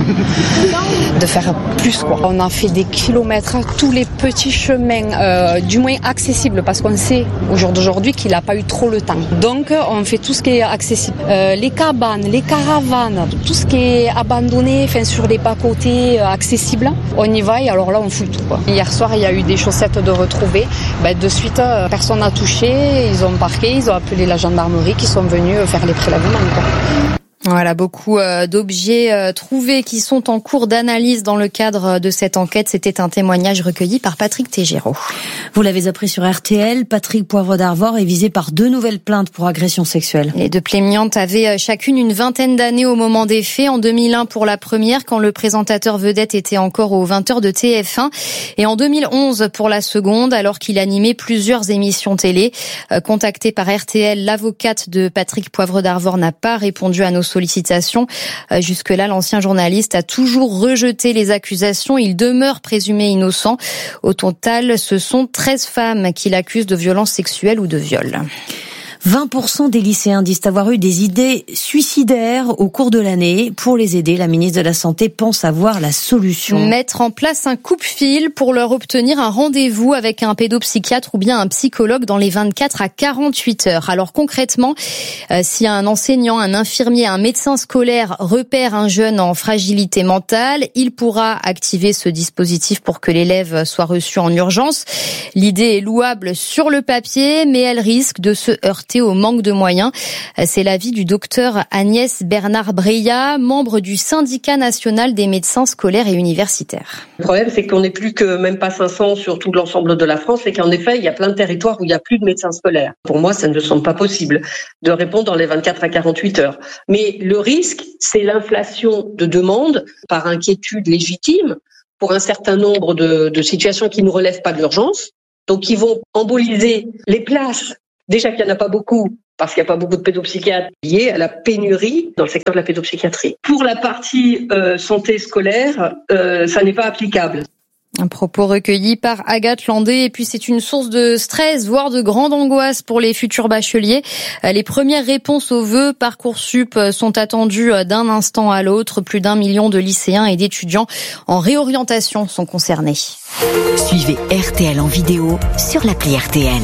de faire plus. On a fait des kilomètres, tous les petits chemins, du moins accessibles, parce qu'on sait au jour d'aujourd'hui qu'il n'a pas eu trop le temps. Donc, on fait tout ce qui est accessible. Les cabanes, les caravanes, tout ce qui est abandonné, sur les bas-côtés accessibles, on y va et alors là on fout tout. Hier soir il y a eu des chaussettes de retrouvées, de suite personne n'a touché, ils ont parqué, ils ont appelé la gendarmerie qui sont venus faire les prélèvements. Voilà, beaucoup d'objets trouvés qui sont en cours d'analyse dans le cadre de cette enquête. C'était un témoignage recueilli par Patrick Tégéraud. Vous l'avez appris sur RTL, Patrick Poivre d'Arvor est visé par 2 nouvelles plaintes pour agression sexuelle. Les 2 plaignantes avaient chacune une vingtaine d'années au moment des faits. En 2001 pour la première, quand le présentateur vedette était encore aux 20h de TF1. Et en 2011 pour la seconde, alors qu'il animait plusieurs émissions télé. Contacté par RTL, l'avocate de Patrick Poivre d'Arvor n'a pas répondu à nos sollicitations. Jusque-là, l'ancien journaliste a toujours rejeté les accusations. Il demeure présumé innocent. Au total, ce sont 13 femmes qui l'accusent de violences sexuelles ou de viol. 20% des lycéens disent avoir eu des idées suicidaires au cours de l'année. Pour les aider, la ministre de la Santé pense avoir la solution. Mettre en place un coupe-fil pour leur obtenir un rendez-vous avec un pédopsychiatre ou bien un psychologue dans les 24 à 48 heures. Alors concrètement, si un enseignant, un infirmier, un médecin scolaire repère un jeune en fragilité mentale, il pourra activer ce dispositif pour que l'élève soit reçu en urgence. L'idée est louable sur le papier, mais elle risque de se heurter au manque de moyens. C'est l'avis du docteur Agnès Bernard-Breillat, membre du syndicat national des médecins scolaires et universitaires. Le problème, c'est qu'on n'est plus que même pas 500 sur tout l'ensemble de la France et qu'en effet, il y a plein de territoires où il n'y a plus de médecins scolaires. Pour moi, ça ne me semble pas possible de répondre dans les 24 à 48 heures. Mais le risque, c'est l'inflation de demandes par inquiétude légitime pour un certain nombre de situations qui ne relèvent pas de l'urgence, donc qui vont emboliser les places. Déjà qu'il n'y en a pas beaucoup, parce qu'il n'y a pas beaucoup de pédopsychiatres liés à la pénurie dans le secteur de la pédopsychiatrie. Pour la partie santé scolaire, ça n'est pas applicable. Un propos recueilli par Agathe Landé. Et puis c'est une source de stress, voire de grande angoisse pour les futurs bacheliers. Les premières réponses aux vœux Parcoursup sont attendues d'un instant à l'autre. Plus d'1 million de lycéens et d'étudiants en réorientation sont concernés. Suivez RTL en vidéo sur l'appli RTL.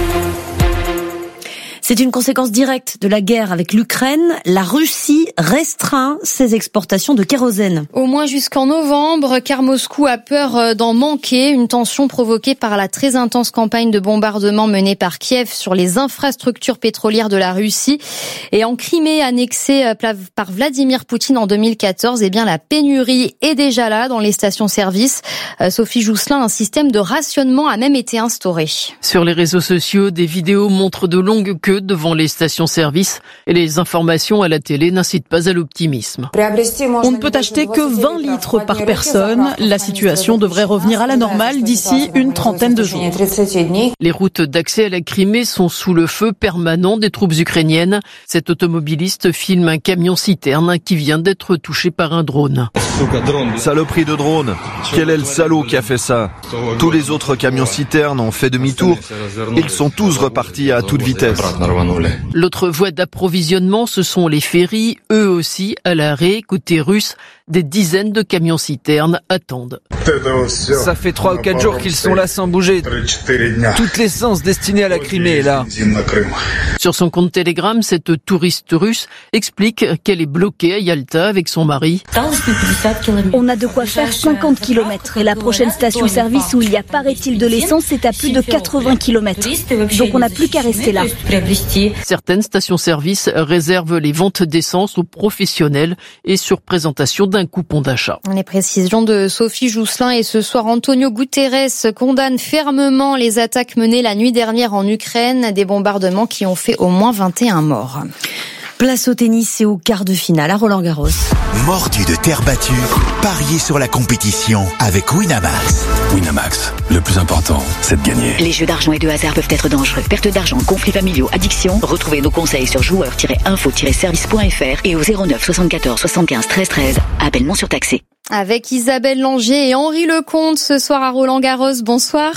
C'est une conséquence directe de la guerre avec l'Ukraine. La Russie restreint ses exportations de kérosène. Au moins jusqu'en novembre, car Moscou a peur d'en manquer. Une tension provoquée par la très intense campagne de bombardement menée par Kiev sur les infrastructures pétrolières de la Russie. Et en Crimée, annexée par Vladimir Poutine en 2014, eh bien la pénurie est déjà là dans les stations-service. Sophie Jousselin, un système de rationnement a même été instauré. Sur les réseaux sociaux, des vidéos montrent de longues queues devant les stations-service et les informations à la télé n'incitent pas à l'optimisme. On ne peut acheter que 20 litres par personne. La situation devrait revenir à la normale d'ici une trentaine de jours. Les routes d'accès à la Crimée sont sous le feu permanent des troupes ukrainiennes. Cet automobiliste filme un camion-citerne qui vient d'être touché par un drone. Saloperie de drone. Quel est le salaud qui a fait ça? Tous les autres camions-citernes ont fait demi-tour. Ils sont tous repartis à toute vitesse. L'autre voie d'approvisionnement, ce sont les ferries, eux aussi à l'arrêt. Côté russe, des dizaines de camions-citernes attendent. Ça fait 3 ou 4 jours qu'ils sont là sans bouger. Toute l'essence destinée à la Crimée est là. Sur son compte Telegram, cette touriste russe explique qu'elle est bloquée à Yalta avec son mari. On a de quoi faire 50 km et la prochaine station-service où il y a, paraît-il, de l'essence, c'est à plus de 80 km. Donc on n'a plus qu'à rester là. Certaines stations-service réservent les ventes d'essence aux professionnels et sur présentation d'un coupon d'achat. Les précisions de Sophie Jousselin. Et ce soir, Antonio Guterres condamne fermement les attaques menées la nuit dernière en Ukraine, des bombardements qui ont fait au moins 21 morts. Place au tennis et au quart de finale à Roland-Garros. Mordu de terre battue, pariez sur la compétition avec Winamax. Winamax, le plus important, c'est de gagner. Les jeux d'argent et de hasard peuvent être dangereux. Perte d'argent, conflits familiaux, addiction. Retrouvez nos conseils sur joueurs-info-service.fr et au 09 74 75 13 13. Appel non surtaxé. Avec Isabelle Langer et Henri Lecomte ce soir à Roland-Garros. Bonsoir.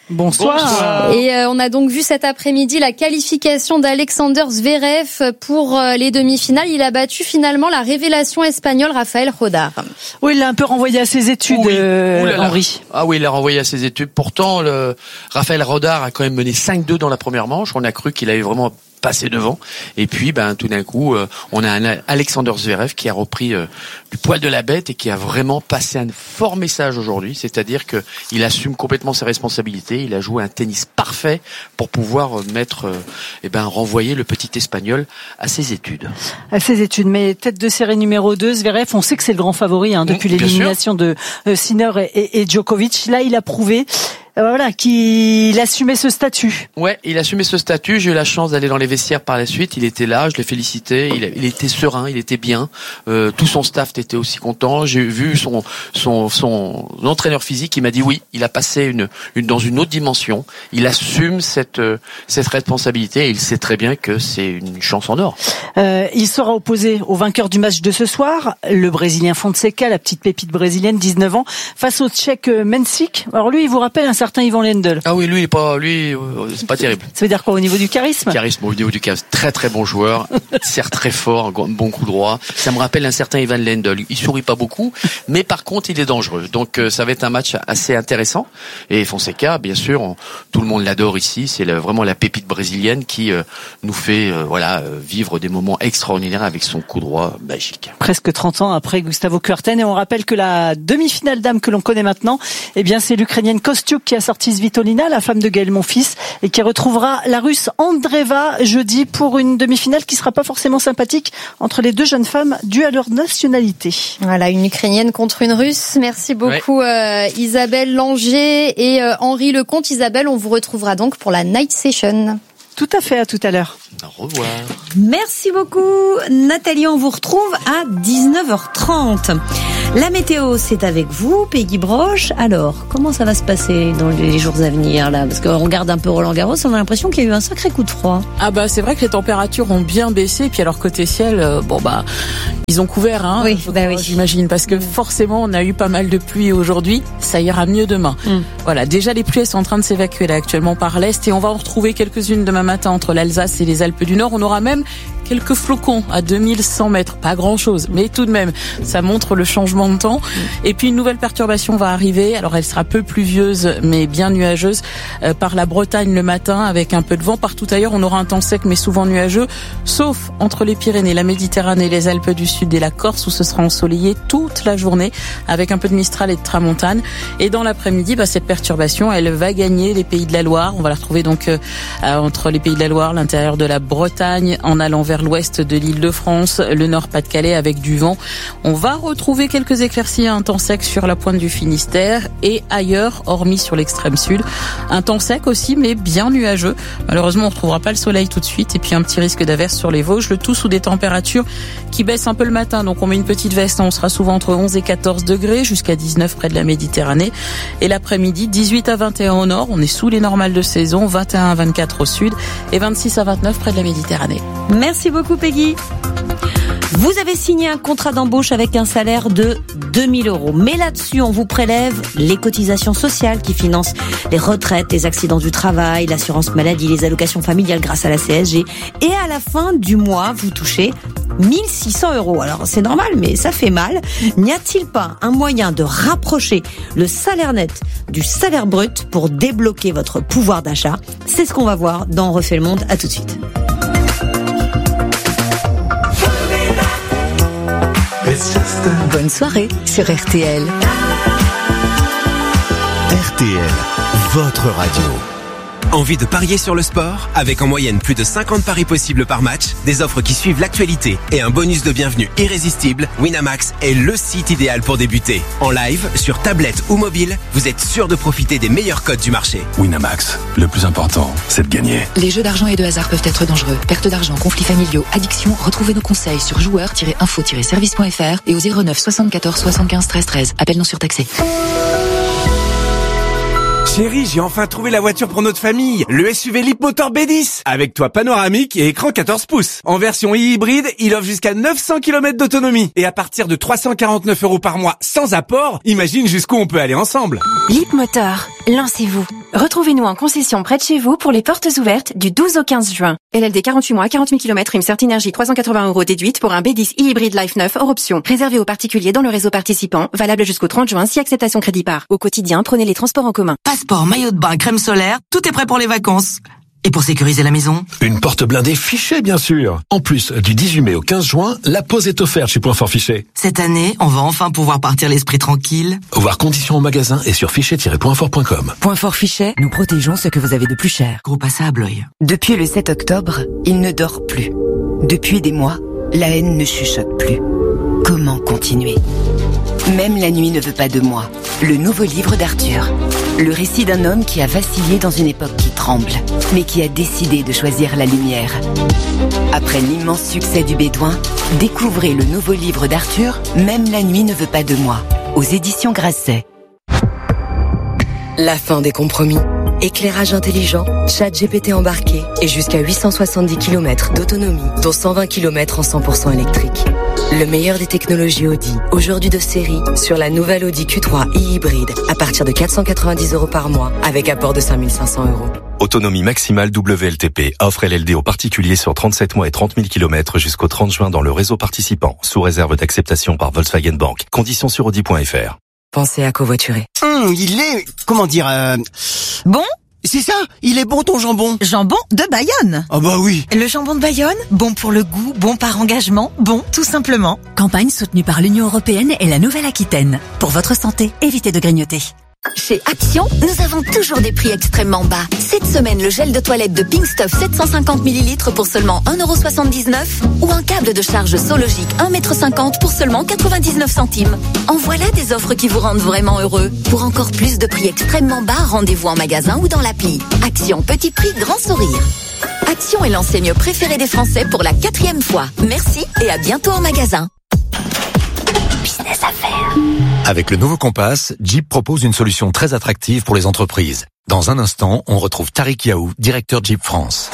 Bonsoir. Et on a donc vu cet après-midi la qualification d'Alexander Zverev pour les demi-finales. Il a battu finalement la révélation espagnole Rafael Rodar. Oui, il l'a un peu renvoyé à ses études, Henri. Ah oui, il l'a renvoyé à ses études. Pourtant, Rafael Rodar a quand même mené 5-2 dans la première manche. On a cru qu'il avait vraiment passé devant. Et puis, tout d'un coup, on a un Alexander Zverev qui a repris du poil de la bête et qui a vraiment passé un fort message aujourd'hui. C'est-à-dire que il assume complètement ses responsabilités. Il a joué un tennis parfait pour pouvoir renvoyer le petit Espagnol à ses études. À ses études. Mais tête de série numéro 2, Zverev, on sait que c'est le grand favori depuis l'élimination de Sinner et Djokovic. Là, il a prouvé qu'il assumait ce statut. Ouais, il assumait ce statut. J'ai eu la chance d'aller dans les vestiaires par la suite. Il était là, je l'ai félicité. Il était serein, il était bien. Tout son staff était aussi content. J'ai vu son entraîneur physique. Il m'a dit oui, il a passé dans une autre dimension. Il assume cette responsabilité et il sait très bien que c'est une chance en or. Il sera opposé au vainqueur du match de ce soir, le Brésilien Fonseca, la petite pépite brésilienne, 19 ans, face au Tchèque Mensik. Alors lui, il vous rappelle un certain certain Ivan Lendl. Ah oui, lui, c'est pas terrible. Ça veut dire quoi au niveau du charisme? Au niveau du charisme. Très très bon joueur, sert très fort, un bon coup droit. Ça me rappelle un certain Ivan Lendl. Il sourit pas beaucoup, mais par contre il est dangereux. Donc ça va être un match assez intéressant. Et Fonseca, bien sûr, tout le monde l'adore ici. C'est vraiment la pépite brésilienne qui nous fait vivre des moments extraordinaires avec son coup droit magique. Presque 30 ans après Gustavo Kuerten, et on rappelle que la demi-finale dame que l'on connaît maintenant, eh bien c'est l'Ukrainienne Kostiuk qui a sorti Svitolina, la femme de Gaël Monfils, et qui retrouvera la Russe Andreeva jeudi pour une demi-finale qui sera pas forcément sympathique entre les deux jeunes femmes dues à leur nationalité. Voilà, une Ukrainienne contre une Russe. Merci beaucoup Isabelle Langer et Henri Lecomte. Isabelle, on vous retrouvera donc pour la Night Session. Tout à fait, à tout à l'heure. Au revoir. Merci beaucoup Nathalie, on vous retrouve à 19h30. La météo, c'est avec vous, Peggy Broche. Alors, comment ça va se passer dans les jours à venir là? Parce qu'on regarde un peu Roland-Garros, on a l'impression qu'il y a eu un sacré coup de froid. Ah bah c'est vrai que les températures ont bien baissé, puis alors côté ciel, ils ont couvert, hein. Oui, j'imagine, parce que forcément on a eu pas mal de pluie aujourd'hui. Ça ira mieux demain. Voilà, déjà les pluies sont en train de s'évacuer là actuellement par l'est, et on va en retrouver quelques-unes demain matin entre l'Alsace et les Alpes du Nord. On aura même quelques flocons à 2100 mètres, pas grand chose, mais tout de même, ça montre le changement de temps. Et puis une nouvelle perturbation va arriver, alors elle sera peu pluvieuse, mais bien nuageuse, par la Bretagne le matin, avec un peu de vent. Partout ailleurs, on aura un temps sec, mais souvent nuageux, sauf entre les Pyrénées, la Méditerranée, les Alpes du Sud et la Corse, où ce sera ensoleillé toute la journée, avec un peu de Mistral et de Tramontane. Et dans l'après-midi, cette perturbation, elle va gagner les Pays de la Loire. On va la retrouver donc entre les Pays de la Loire, l'intérieur de la Bretagne, en allant vers l'ouest de l'Île-de-France, le nord Pas-de-Calais avec du vent. On va retrouver quelques éclaircies à un temps sec sur la pointe du Finistère et ailleurs, hormis sur l'extrême sud. Un temps sec aussi, mais bien nuageux. Malheureusement, on ne retrouvera pas le soleil tout de suite. Et puis un petit risque d'averse sur les Vosges, le tout sous des températures qui baissent un peu le matin. Donc on met une petite veste, on sera souvent entre 11 et 14 degrés, jusqu'à 19 près de la Méditerranée. Et l'après-midi, 18 à 21 au nord, on est sous les normales de saison, 21 à 24 au sud et 26 à 29 près de la Méditerranée. Merci beaucoup Peggy. Vous avez signé un contrat d'embauche avec un salaire de 2000 €. Mais là-dessus, on vous prélève les cotisations sociales qui financent les retraites, les accidents du travail, l'assurance maladie, les allocations familiales grâce à la CSG. Et à la fin du mois, vous touchez 1600 €. Alors c'est normal, mais ça fait mal. N'y a-t-il pas un moyen de rapprocher le salaire net du salaire brut pour débloquer votre pouvoir d'achat? C'est ce qu'on va voir dans On refait le monde. À tout de suite. Bonne soirée sur RTL. RTL, votre radio. Envie de parier sur le sport? Avec en moyenne plus de 50 paris possibles par match, des offres qui suivent l'actualité et un bonus de bienvenue irrésistible, Winamax est le site idéal pour débuter. En live, sur tablette ou mobile, vous êtes sûr de profiter des meilleurs codes du marché. Winamax, le plus important, c'est de gagner. Les jeux d'argent et de hasard peuvent être dangereux. Perte d'argent, conflits familiaux, addiction, retrouvez nos conseils sur joueurs-info-service.fr et au 09 74 75 13 13. Appel non surtaxé. Chérie, j'ai enfin trouvé la voiture pour notre famille. Le SUV Leapmotor B10. Avec toit panoramique et écran 14 pouces. En version hybride, il offre jusqu'à 900 km d'autonomie. Et à partir de 349 € par mois sans apport, imagine jusqu'où on peut aller ensemble. Leapmotor, lancez-vous. Retrouvez-nous en concession près de chez vous pour les portes ouvertes du 12 au 15 juin. LLD 48 mois, 40 000 km, prime Certinergie 380 € déduite pour un B10 hybride Life 9 hors option. Réservé aux particuliers dans le réseau participant, valable jusqu'au 30 juin si acceptation crédit par. Au quotidien, prenez les transports en commun. Passeport, maillot de bain, crème solaire, tout est prêt pour les vacances. Et pour sécuriser la maison? Une porte blindée Fichet, bien sûr. En plus, du 18 mai au 15 juin, la pause est offerte chez Point Fort Fichet. Cette année, on va enfin pouvoir partir l'esprit tranquille. Voir conditions en magasin et sur fichet-pointfort.com. Point Fort Fichet, nous protégeons ce que vous avez de plus cher. Groupe Assa Abloy. Depuis le 7 octobre, il ne dort plus. Depuis des mois, la haine ne chuchote plus. Comment continuer? Même la nuit ne veut pas de moi. Le nouveau livre d'Arthur. Le récit d'un homme qui a vacillé dans une époque qui tremble, mais qui a décidé de choisir la lumière. Après l'immense succès du Bédouin, découvrez le nouveau livre d'Arthur, Même la nuit ne veut pas de moi, aux éditions Grasset. la fin des compromis. Éclairage intelligent, ChatGPT embarqué et jusqu'à 870 km d'autonomie, dont 120 km en 100% électrique. Le meilleur des technologies Audi, aujourd'hui de série, sur la nouvelle Audi Q3 e-hybride, à partir de 490 € par mois, avec apport de 5 500 €. Autonomie maximale WLTP. Offre LLD aux particuliers sur 37 mois et 30 000 km jusqu'au 30 juin dans le réseau participant, sous réserve d'acceptation par Volkswagen Bank. Conditions sur Audi.fr. Pensez à covoiturer. Il est, comment dire, Bon? C'est ça, il est bon ton jambon. Jambon de Bayonne. Ah bah oui. Le jambon de Bayonne, bon pour le goût, bon par engagement, bon tout simplement. Campagne soutenue par l'Union Européenne et la Nouvelle-Aquitaine. Pour votre santé, évitez de grignoter. Chez Action, nous avons toujours des prix extrêmement bas. Cette semaine, le gel de toilette de Pink Stuff 750 ml pour seulement 1,79 € ou un câble de charge Sologic 1,50 m pour seulement 99 centimes. En voilà des offres qui vous rendent vraiment heureux. Pour encore plus de prix extrêmement bas, rendez-vous en magasin ou dans l'appli. Action, petit prix, grand sourire. Action est l'enseigne préférée des Français pour la 4e fois. Merci et à bientôt en magasin. Business à faire. Avec le nouveau Compass, Jeep propose une solution très attractive pour les entreprises. Dans un instant, on retrouve Tariq Yaou, directeur Jeep France.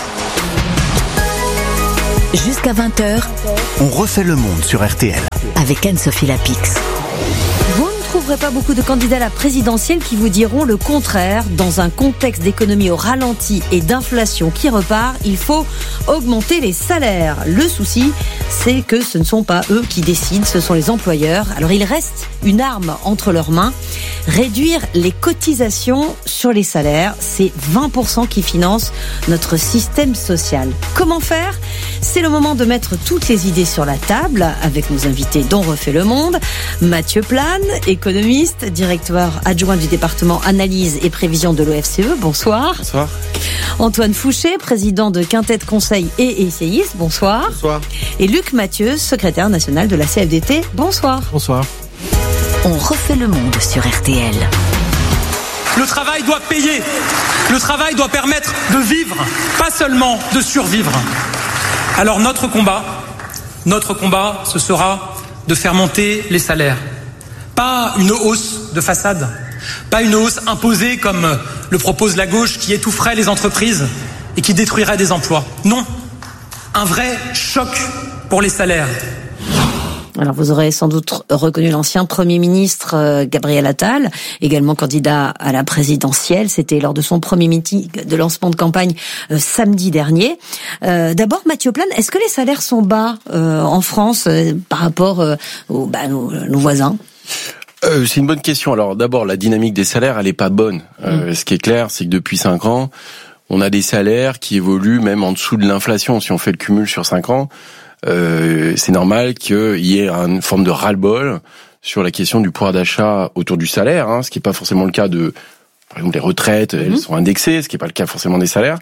Jusqu'à 20h, on refait le monde sur RTL. Avec Anne-Sophie Lapix. Vous ne trouverez pas beaucoup de candidats à la présidentielle qui vous diront le contraire. Dans un contexte d'économie au ralenti et d'inflation qui repart, il faut augmenter les salaires. Le souci, c'est que ce ne sont pas eux qui décident, ce sont les employeurs. Alors il reste une arme entre leurs mains. Réduire les cotisations sur les salaires, c'est 20% qui financent notre système social. Comment faire ? C'est le moment de mettre toutes les idées sur la table avec nos invités dont refait le monde. Mathieu Plane, économiste, directeur adjoint du département analyse et prévision de l'OFCE. Bonsoir. Bonsoir. Antoine Fouché, président de Quintet Conseil et essayiste. Bonsoir. Bonsoir. Et Luc Mathieu, secrétaire national de la CFDT. Bonsoir. Bonsoir. On refait le monde sur RTL. Le travail doit payer. Le travail doit permettre de vivre, pas seulement de survivre. Alors notre combat, ce sera de faire monter les salaires. Pas une hausse de façade, pas une hausse imposée comme le propose la gauche qui étoufferait les entreprises et qui détruirait des emplois. Non, un vrai choc pour les salaires. Alors vous aurez sans doute reconnu l'ancien Premier ministre Gabriel Attal, également candidat à la présidentielle. C'était lors de son premier meeting de lancement de campagne samedi dernier. D'abord, Mathieu Plane, est-ce que les salaires sont bas en France par rapport nos voisins ? C'est une bonne question. Alors d'abord, la dynamique des salaires, elle est pas bonne. Ce qui est clair, c'est que depuis 5 ans, on a des salaires qui évoluent même en dessous de l'inflation. Si on fait le cumul sur 5 ans, c'est normal qu'il y ait une forme de ras-le-bol sur la question du pouvoir d'achat autour du salaire, ce qui n'est pas forcément le cas de, par exemple, les retraites, elles sont indexées, ce qui n'est pas le cas forcément des salaires.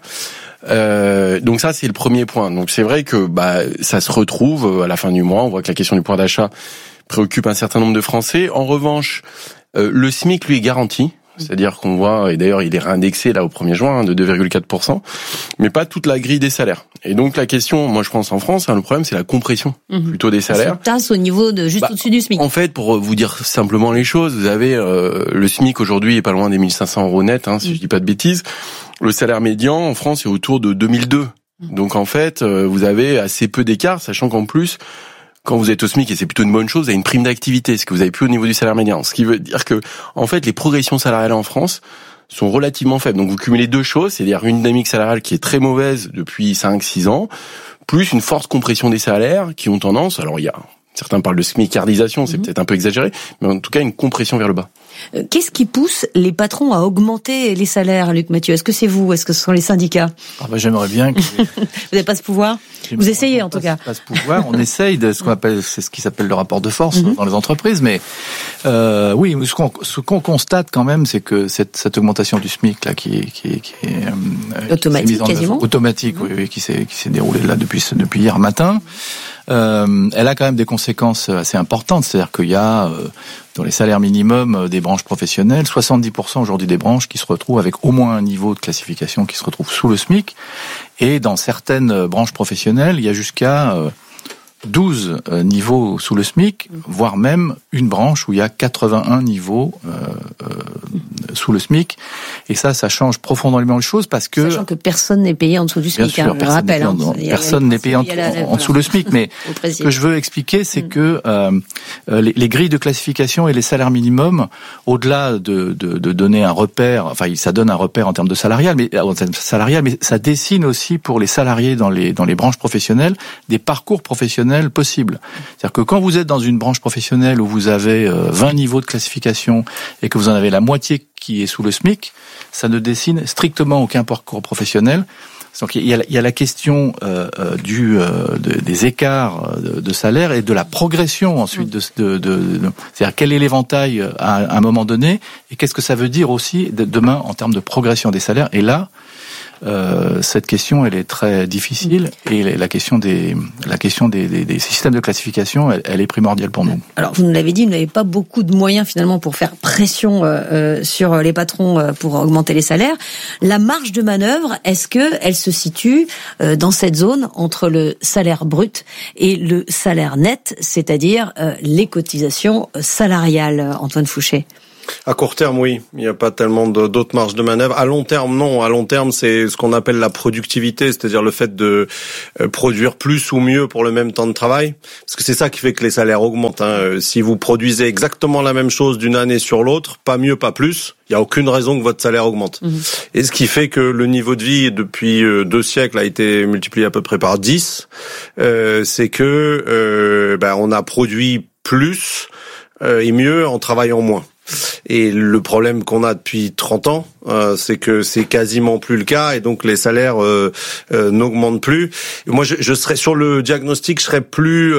Donc ça, c'est le premier point. Donc c'est vrai que ça se retrouve à la fin du mois. On voit que la question du pouvoir d'achat préoccupe un certain nombre de Français. En revanche, le SMIC, lui, est garanti. C'est-à-dire qu'on voit, et d'ailleurs il est réindexé là au 1er juin de 2,4%, mais pas toute la grille des salaires. Et donc la question, moi je pense en France, le problème c'est la compression plutôt des salaires. Ça tasse au niveau de juste au-dessus du SMIC. En fait, pour vous dire simplement les choses, vous avez le SMIC aujourd'hui est pas loin des 1 500 € net, si je dis pas de bêtises. Le salaire médian en France est autour de 2002. Donc en fait, vous avez assez peu d'écart, sachant qu'en plus, quand vous êtes au SMIC, et c'est plutôt une bonne chose, vous avez une prime d'activité, ce que vous avez plus au niveau du salaire médian. Ce qui veut dire que, en fait, les progressions salariales en France sont relativement faibles. Donc vous cumulez deux choses, c'est-à-dire une dynamique salariale qui est très mauvaise depuis 5-6 ans, plus une forte compression des salaires qui ont tendance, alors certains parlent de smicardisation, c'est peut-être un peu exagéré, mais en tout cas une compression vers le bas. Qu'est-ce qui pousse les patrons à augmenter les salaires, Luc Mathieu ? Est-ce que c'est vous ? Est-ce que ce sont les syndicats ? J'aimerais bien que... Vous n'avez pas ce pouvoir ? Vous essayez en tout cas. Pas ce pouvoir, on essaye de ce qu'on appelle, c'est ce qui s'appelle le rapport de force dans les entreprises, mais oui, ce qu'on constate quand même, c'est que cette augmentation du SMIC là, qui est automatique, quasiment automatique, oui, qui s'est déroulée là depuis hier matin. Elle a quand même des conséquences assez importantes, c'est-à-dire qu'il y a dans les salaires minimums des branches professionnelles, 70% aujourd'hui des branches qui se retrouvent avec au moins un niveau de classification qui se retrouve sous le SMIC, et dans certaines branches professionnelles, il y a jusqu'à 12 niveaux sous le SMIC, voire même une branche où il y a 81 niveaux sous le SMIC. Et ça change profondément les choses parce que... Sachant que personne n'est payé en dessous du SMIC, bien sûr, je le rappelle. Personne n'est payé en dessous le SMIC, mais ce que je veux expliquer, c'est que les grilles de classification et les salaires minimums, au-delà de donner un repère, enfin ça donne un repère en termes de salarial, mais ça dessine aussi pour les salariés dans les branches professionnelles des parcours professionnels possibles. C'est-à-dire que quand vous êtes dans une branche professionnelle où vous avez 20 niveaux de classification et que vous en avez la moitié qui est sous le SMIC, ça ne dessine strictement aucun parcours professionnel. Donc il y a la question des écarts de salaire et de la progression ensuite c'est-à-dire quel est l'éventail à un moment donné et qu'est-ce que ça veut dire aussi demain en termes de progression des salaires. Et là, cette question, elle est très difficile et la question des systèmes de classification, elle est primordiale pour nous. Alors, vous nous l'avez dit, vous n'avez pas beaucoup de moyens finalement pour faire pression sur les patrons pour augmenter les salaires. La marge de manœuvre, est-ce que elle se situe dans cette zone entre le salaire brut et le salaire net, c'est-à-dire les cotisations salariales, Antoine Fouché? À court terme, oui. Il n'y a pas tellement d'autres marges de manœuvre. À long terme, non. À long terme, c'est ce qu'on appelle la productivité, c'est-à-dire le fait de produire plus ou mieux pour le même temps de travail. Parce que c'est ça qui fait que les salaires augmentent. Si vous produisez exactement la même chose d'une année sur l'autre, pas mieux, pas plus, il n'y a aucune raison que votre salaire augmente. Et ce qui fait que le niveau de vie, depuis 2 siècles, a été multiplié à peu près par 10. C'est que on a produit plus et mieux en travaillant moins. Et le problème qu'on a depuis 30 ans, c'est que c'est quasiment plus le cas et donc les salaires n'augmentent plus. Et moi, je serais sur le diagnostic, je serais plus,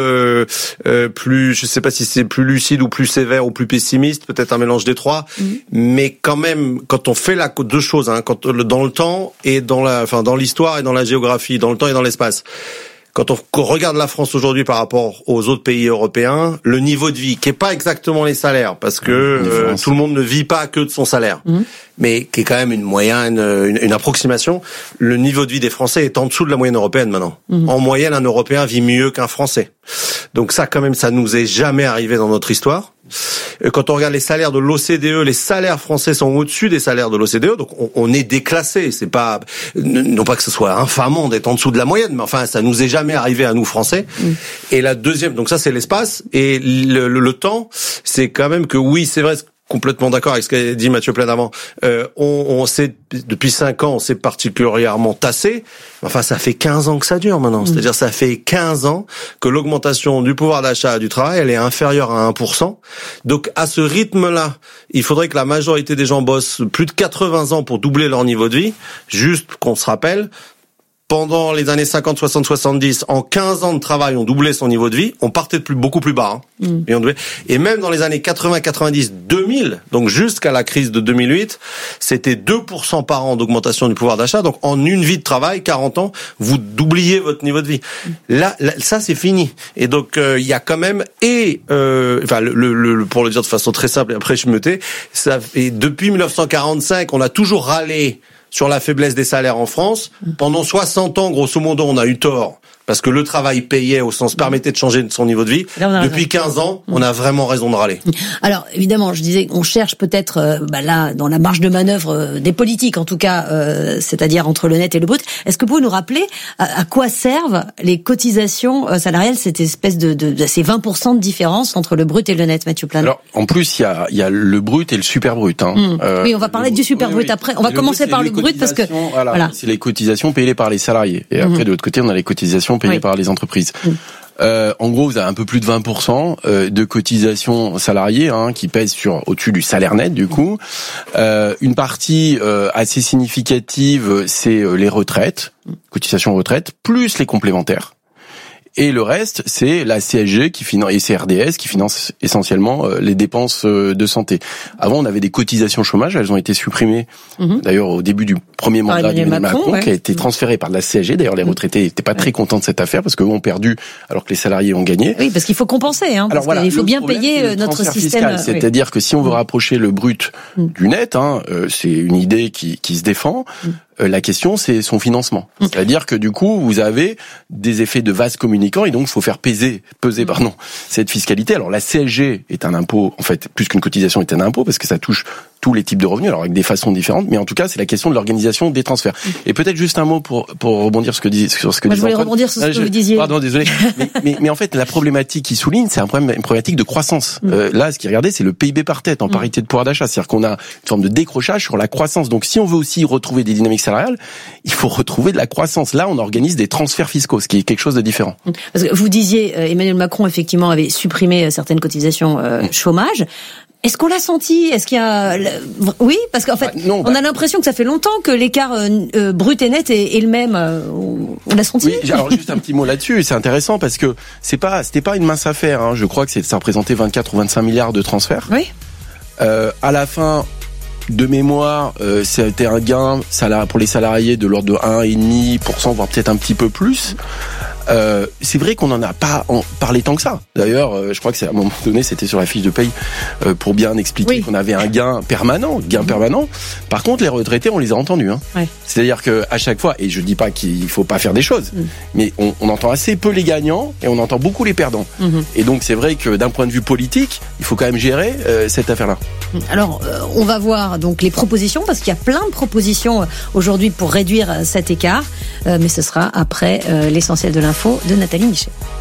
je sais pas si c'est plus lucide ou plus sévère ou plus pessimiste, peut-être un mélange des trois. Mais quand même, quand on fait deux choses, quand dans le temps et dans l'histoire et dans la géographie, dans le temps et dans l'espace. Quand on regarde la France aujourd'hui par rapport aux autres pays européens, le niveau de vie, qui est pas exactement les salaires, parce que tout le monde ne vit pas que de son salaire, mais qui est quand même une moyenne, une approximation, le niveau de vie des Français est en dessous de la moyenne européenne maintenant. En moyenne, un Européen vit mieux qu'un Français. Donc ça, quand même, ça nous est jamais arrivé dans notre histoire. Quand on regarde les salaires de l'OCDE, les salaires français sont au-dessus des salaires de l'OCDE, donc on est déclassé. C'est pas, non pas que ce soit infamant d'être en dessous de la moyenne, mais enfin, ça nous est jamais arrivé à nous Français. Et la deuxième, donc ça c'est l'espace, et le temps, c'est quand même que oui, c'est vrai. Complètement d'accord avec ce qu'a dit Mathieu Plaine avant. On sait, depuis 5 ans, on s'est particulièrement tassé. Enfin, ça fait 15 ans que ça dure maintenant. C'est-à-dire, ça fait 15 ans que l'augmentation du pouvoir d'achat du travail, elle est inférieure à 1%. Donc, à ce rythme-là, il faudrait que la majorité des gens bossent plus de 80 ans pour doubler leur niveau de vie. Juste qu'on se rappelle, pendant les années 50, 60, 70, en 15 ans de travail, on doublait son niveau de vie. On partait de beaucoup plus bas. Et même dans les années 80, 90, 2000, donc jusqu'à la crise de 2008, c'était 2% par an d'augmentation du pouvoir d'achat. Donc en une vie de travail, 40 ans, vous doubliez votre niveau de vie. Là ça c'est fini. Et donc il y a quand même pour le dire de façon très simple et après je me tais, et depuis 1945, on a toujours râlé sur la faiblesse des salaires en France. Pendant 60 ans, grosso modo, on a eu tort. Parce que le travail payait au sens permettait de changer son niveau de vie. Depuis 15 ans, on a vraiment raison de râler. Alors, évidemment, je disais qu'on cherche peut-être, là, dans la marge de manœuvre des politiques, en tout cas, c'est-à-dire entre le net et le brut. Est-ce que vous pouvez nous rappeler à quoi servent les cotisations salariales, cette espèce de ces 20% de différence entre le brut et le net, Mathieu Plaine? Alors, en plus, il y a le brut et le super brut. Oui, on va parler du super brut après. On va commencer par le brut parce que... Voilà. C'est les cotisations payées par les salariés. Et après, de l'autre côté, on a les cotisations payées par les entreprises. En gros, vous avez un peu plus de 20% de cotisations salariées qui pèsent au-dessus du salaire net du coup. Une partie assez significative, c'est les retraites, cotisations retraite, plus les complémentaires. Et le reste, c'est la CSG qui finance et CRDS qui finance essentiellement les dépenses de santé. Avant, on avait des cotisations chômage, elles ont été supprimées. D'ailleurs, au début du premier mandat d'Emmanuel Macron, qui a été transféré par la CSG. D'ailleurs, les retraités n'étaient pas très contents de cette affaire parce qu'eux ont perdu alors que les salariés ont gagné. Oui, parce qu'il faut compenser. Parce qu'il faut bien payer notre système. C'est-à-dire que si on veut rapprocher le brut du net, c'est une idée qui se défend. La question, c'est son financement. C'est-à-dire que du coup, vous avez des effets de vase communicant et donc il faut faire peser cette fiscalité. Alors la CSG est un impôt, en fait, plus qu'une cotisation, est un impôt parce que ça touche tous les types de revenus, alors avec des façons différentes, mais en tout cas, c'est la question de l'organisation des transferts. Et peut-être juste un mot pour rebondir sur ce que disait Moi, je voulais rebondir sur ce que vous disiez. Pardon, désolé. mais en fait, la problématique qu'il souligne, c'est une problématique de croissance. Là, ce qu'il regardait, c'est le PIB par tête en parité de pouvoir d'achat. C'est-à-dire qu'on a une forme de décrochage sur la croissance. Donc, si on veut aussi retrouver des dynamiques salariales, il faut retrouver de la croissance. Là, on organise des transferts fiscaux, ce qui est quelque chose de différent. Parce que vous disiez, Emmanuel Macron, effectivement, avait supprimé certaines cotisations chômage. Est-ce qu'on l'a senti? Est-ce qu'il y a... Oui, parce qu'en fait, on a l'impression que ça fait longtemps que l'écart brut et net est le même. On l'a senti? Oui, alors juste un petit mot là-dessus, c'est intéressant parce que c'était pas une mince affaire, hein. Je crois que ça représentait 24 ou 25 milliards de transferts. Oui. À la fin, de mémoire, c'était un gain pour les salariés de l'ordre de 1,5%, voire peut-être un petit peu plus. C'est vrai qu'on n'en a pas parlé tant que ça. D'ailleurs, je crois que c'est à un moment donné, c'était sur la fiche de paye pour bien expliquer qu'on avait un gain permanent. Par contre, les retraités, on les a entendus. Hein. Ouais. C'est-à-dire que à chaque fois, et je dis pas qu'il faut pas faire des choses, mais on entend assez peu les gagnants et on entend beaucoup les perdants. Et donc c'est vrai que d'un point de vue politique, il faut quand même gérer cette affaire-là. Alors, on va voir donc les propositions, parce qu'il y a plein de propositions aujourd'hui pour réduire cet écart, mais ce sera après l'essentiel de l'info de Nathalie Michel.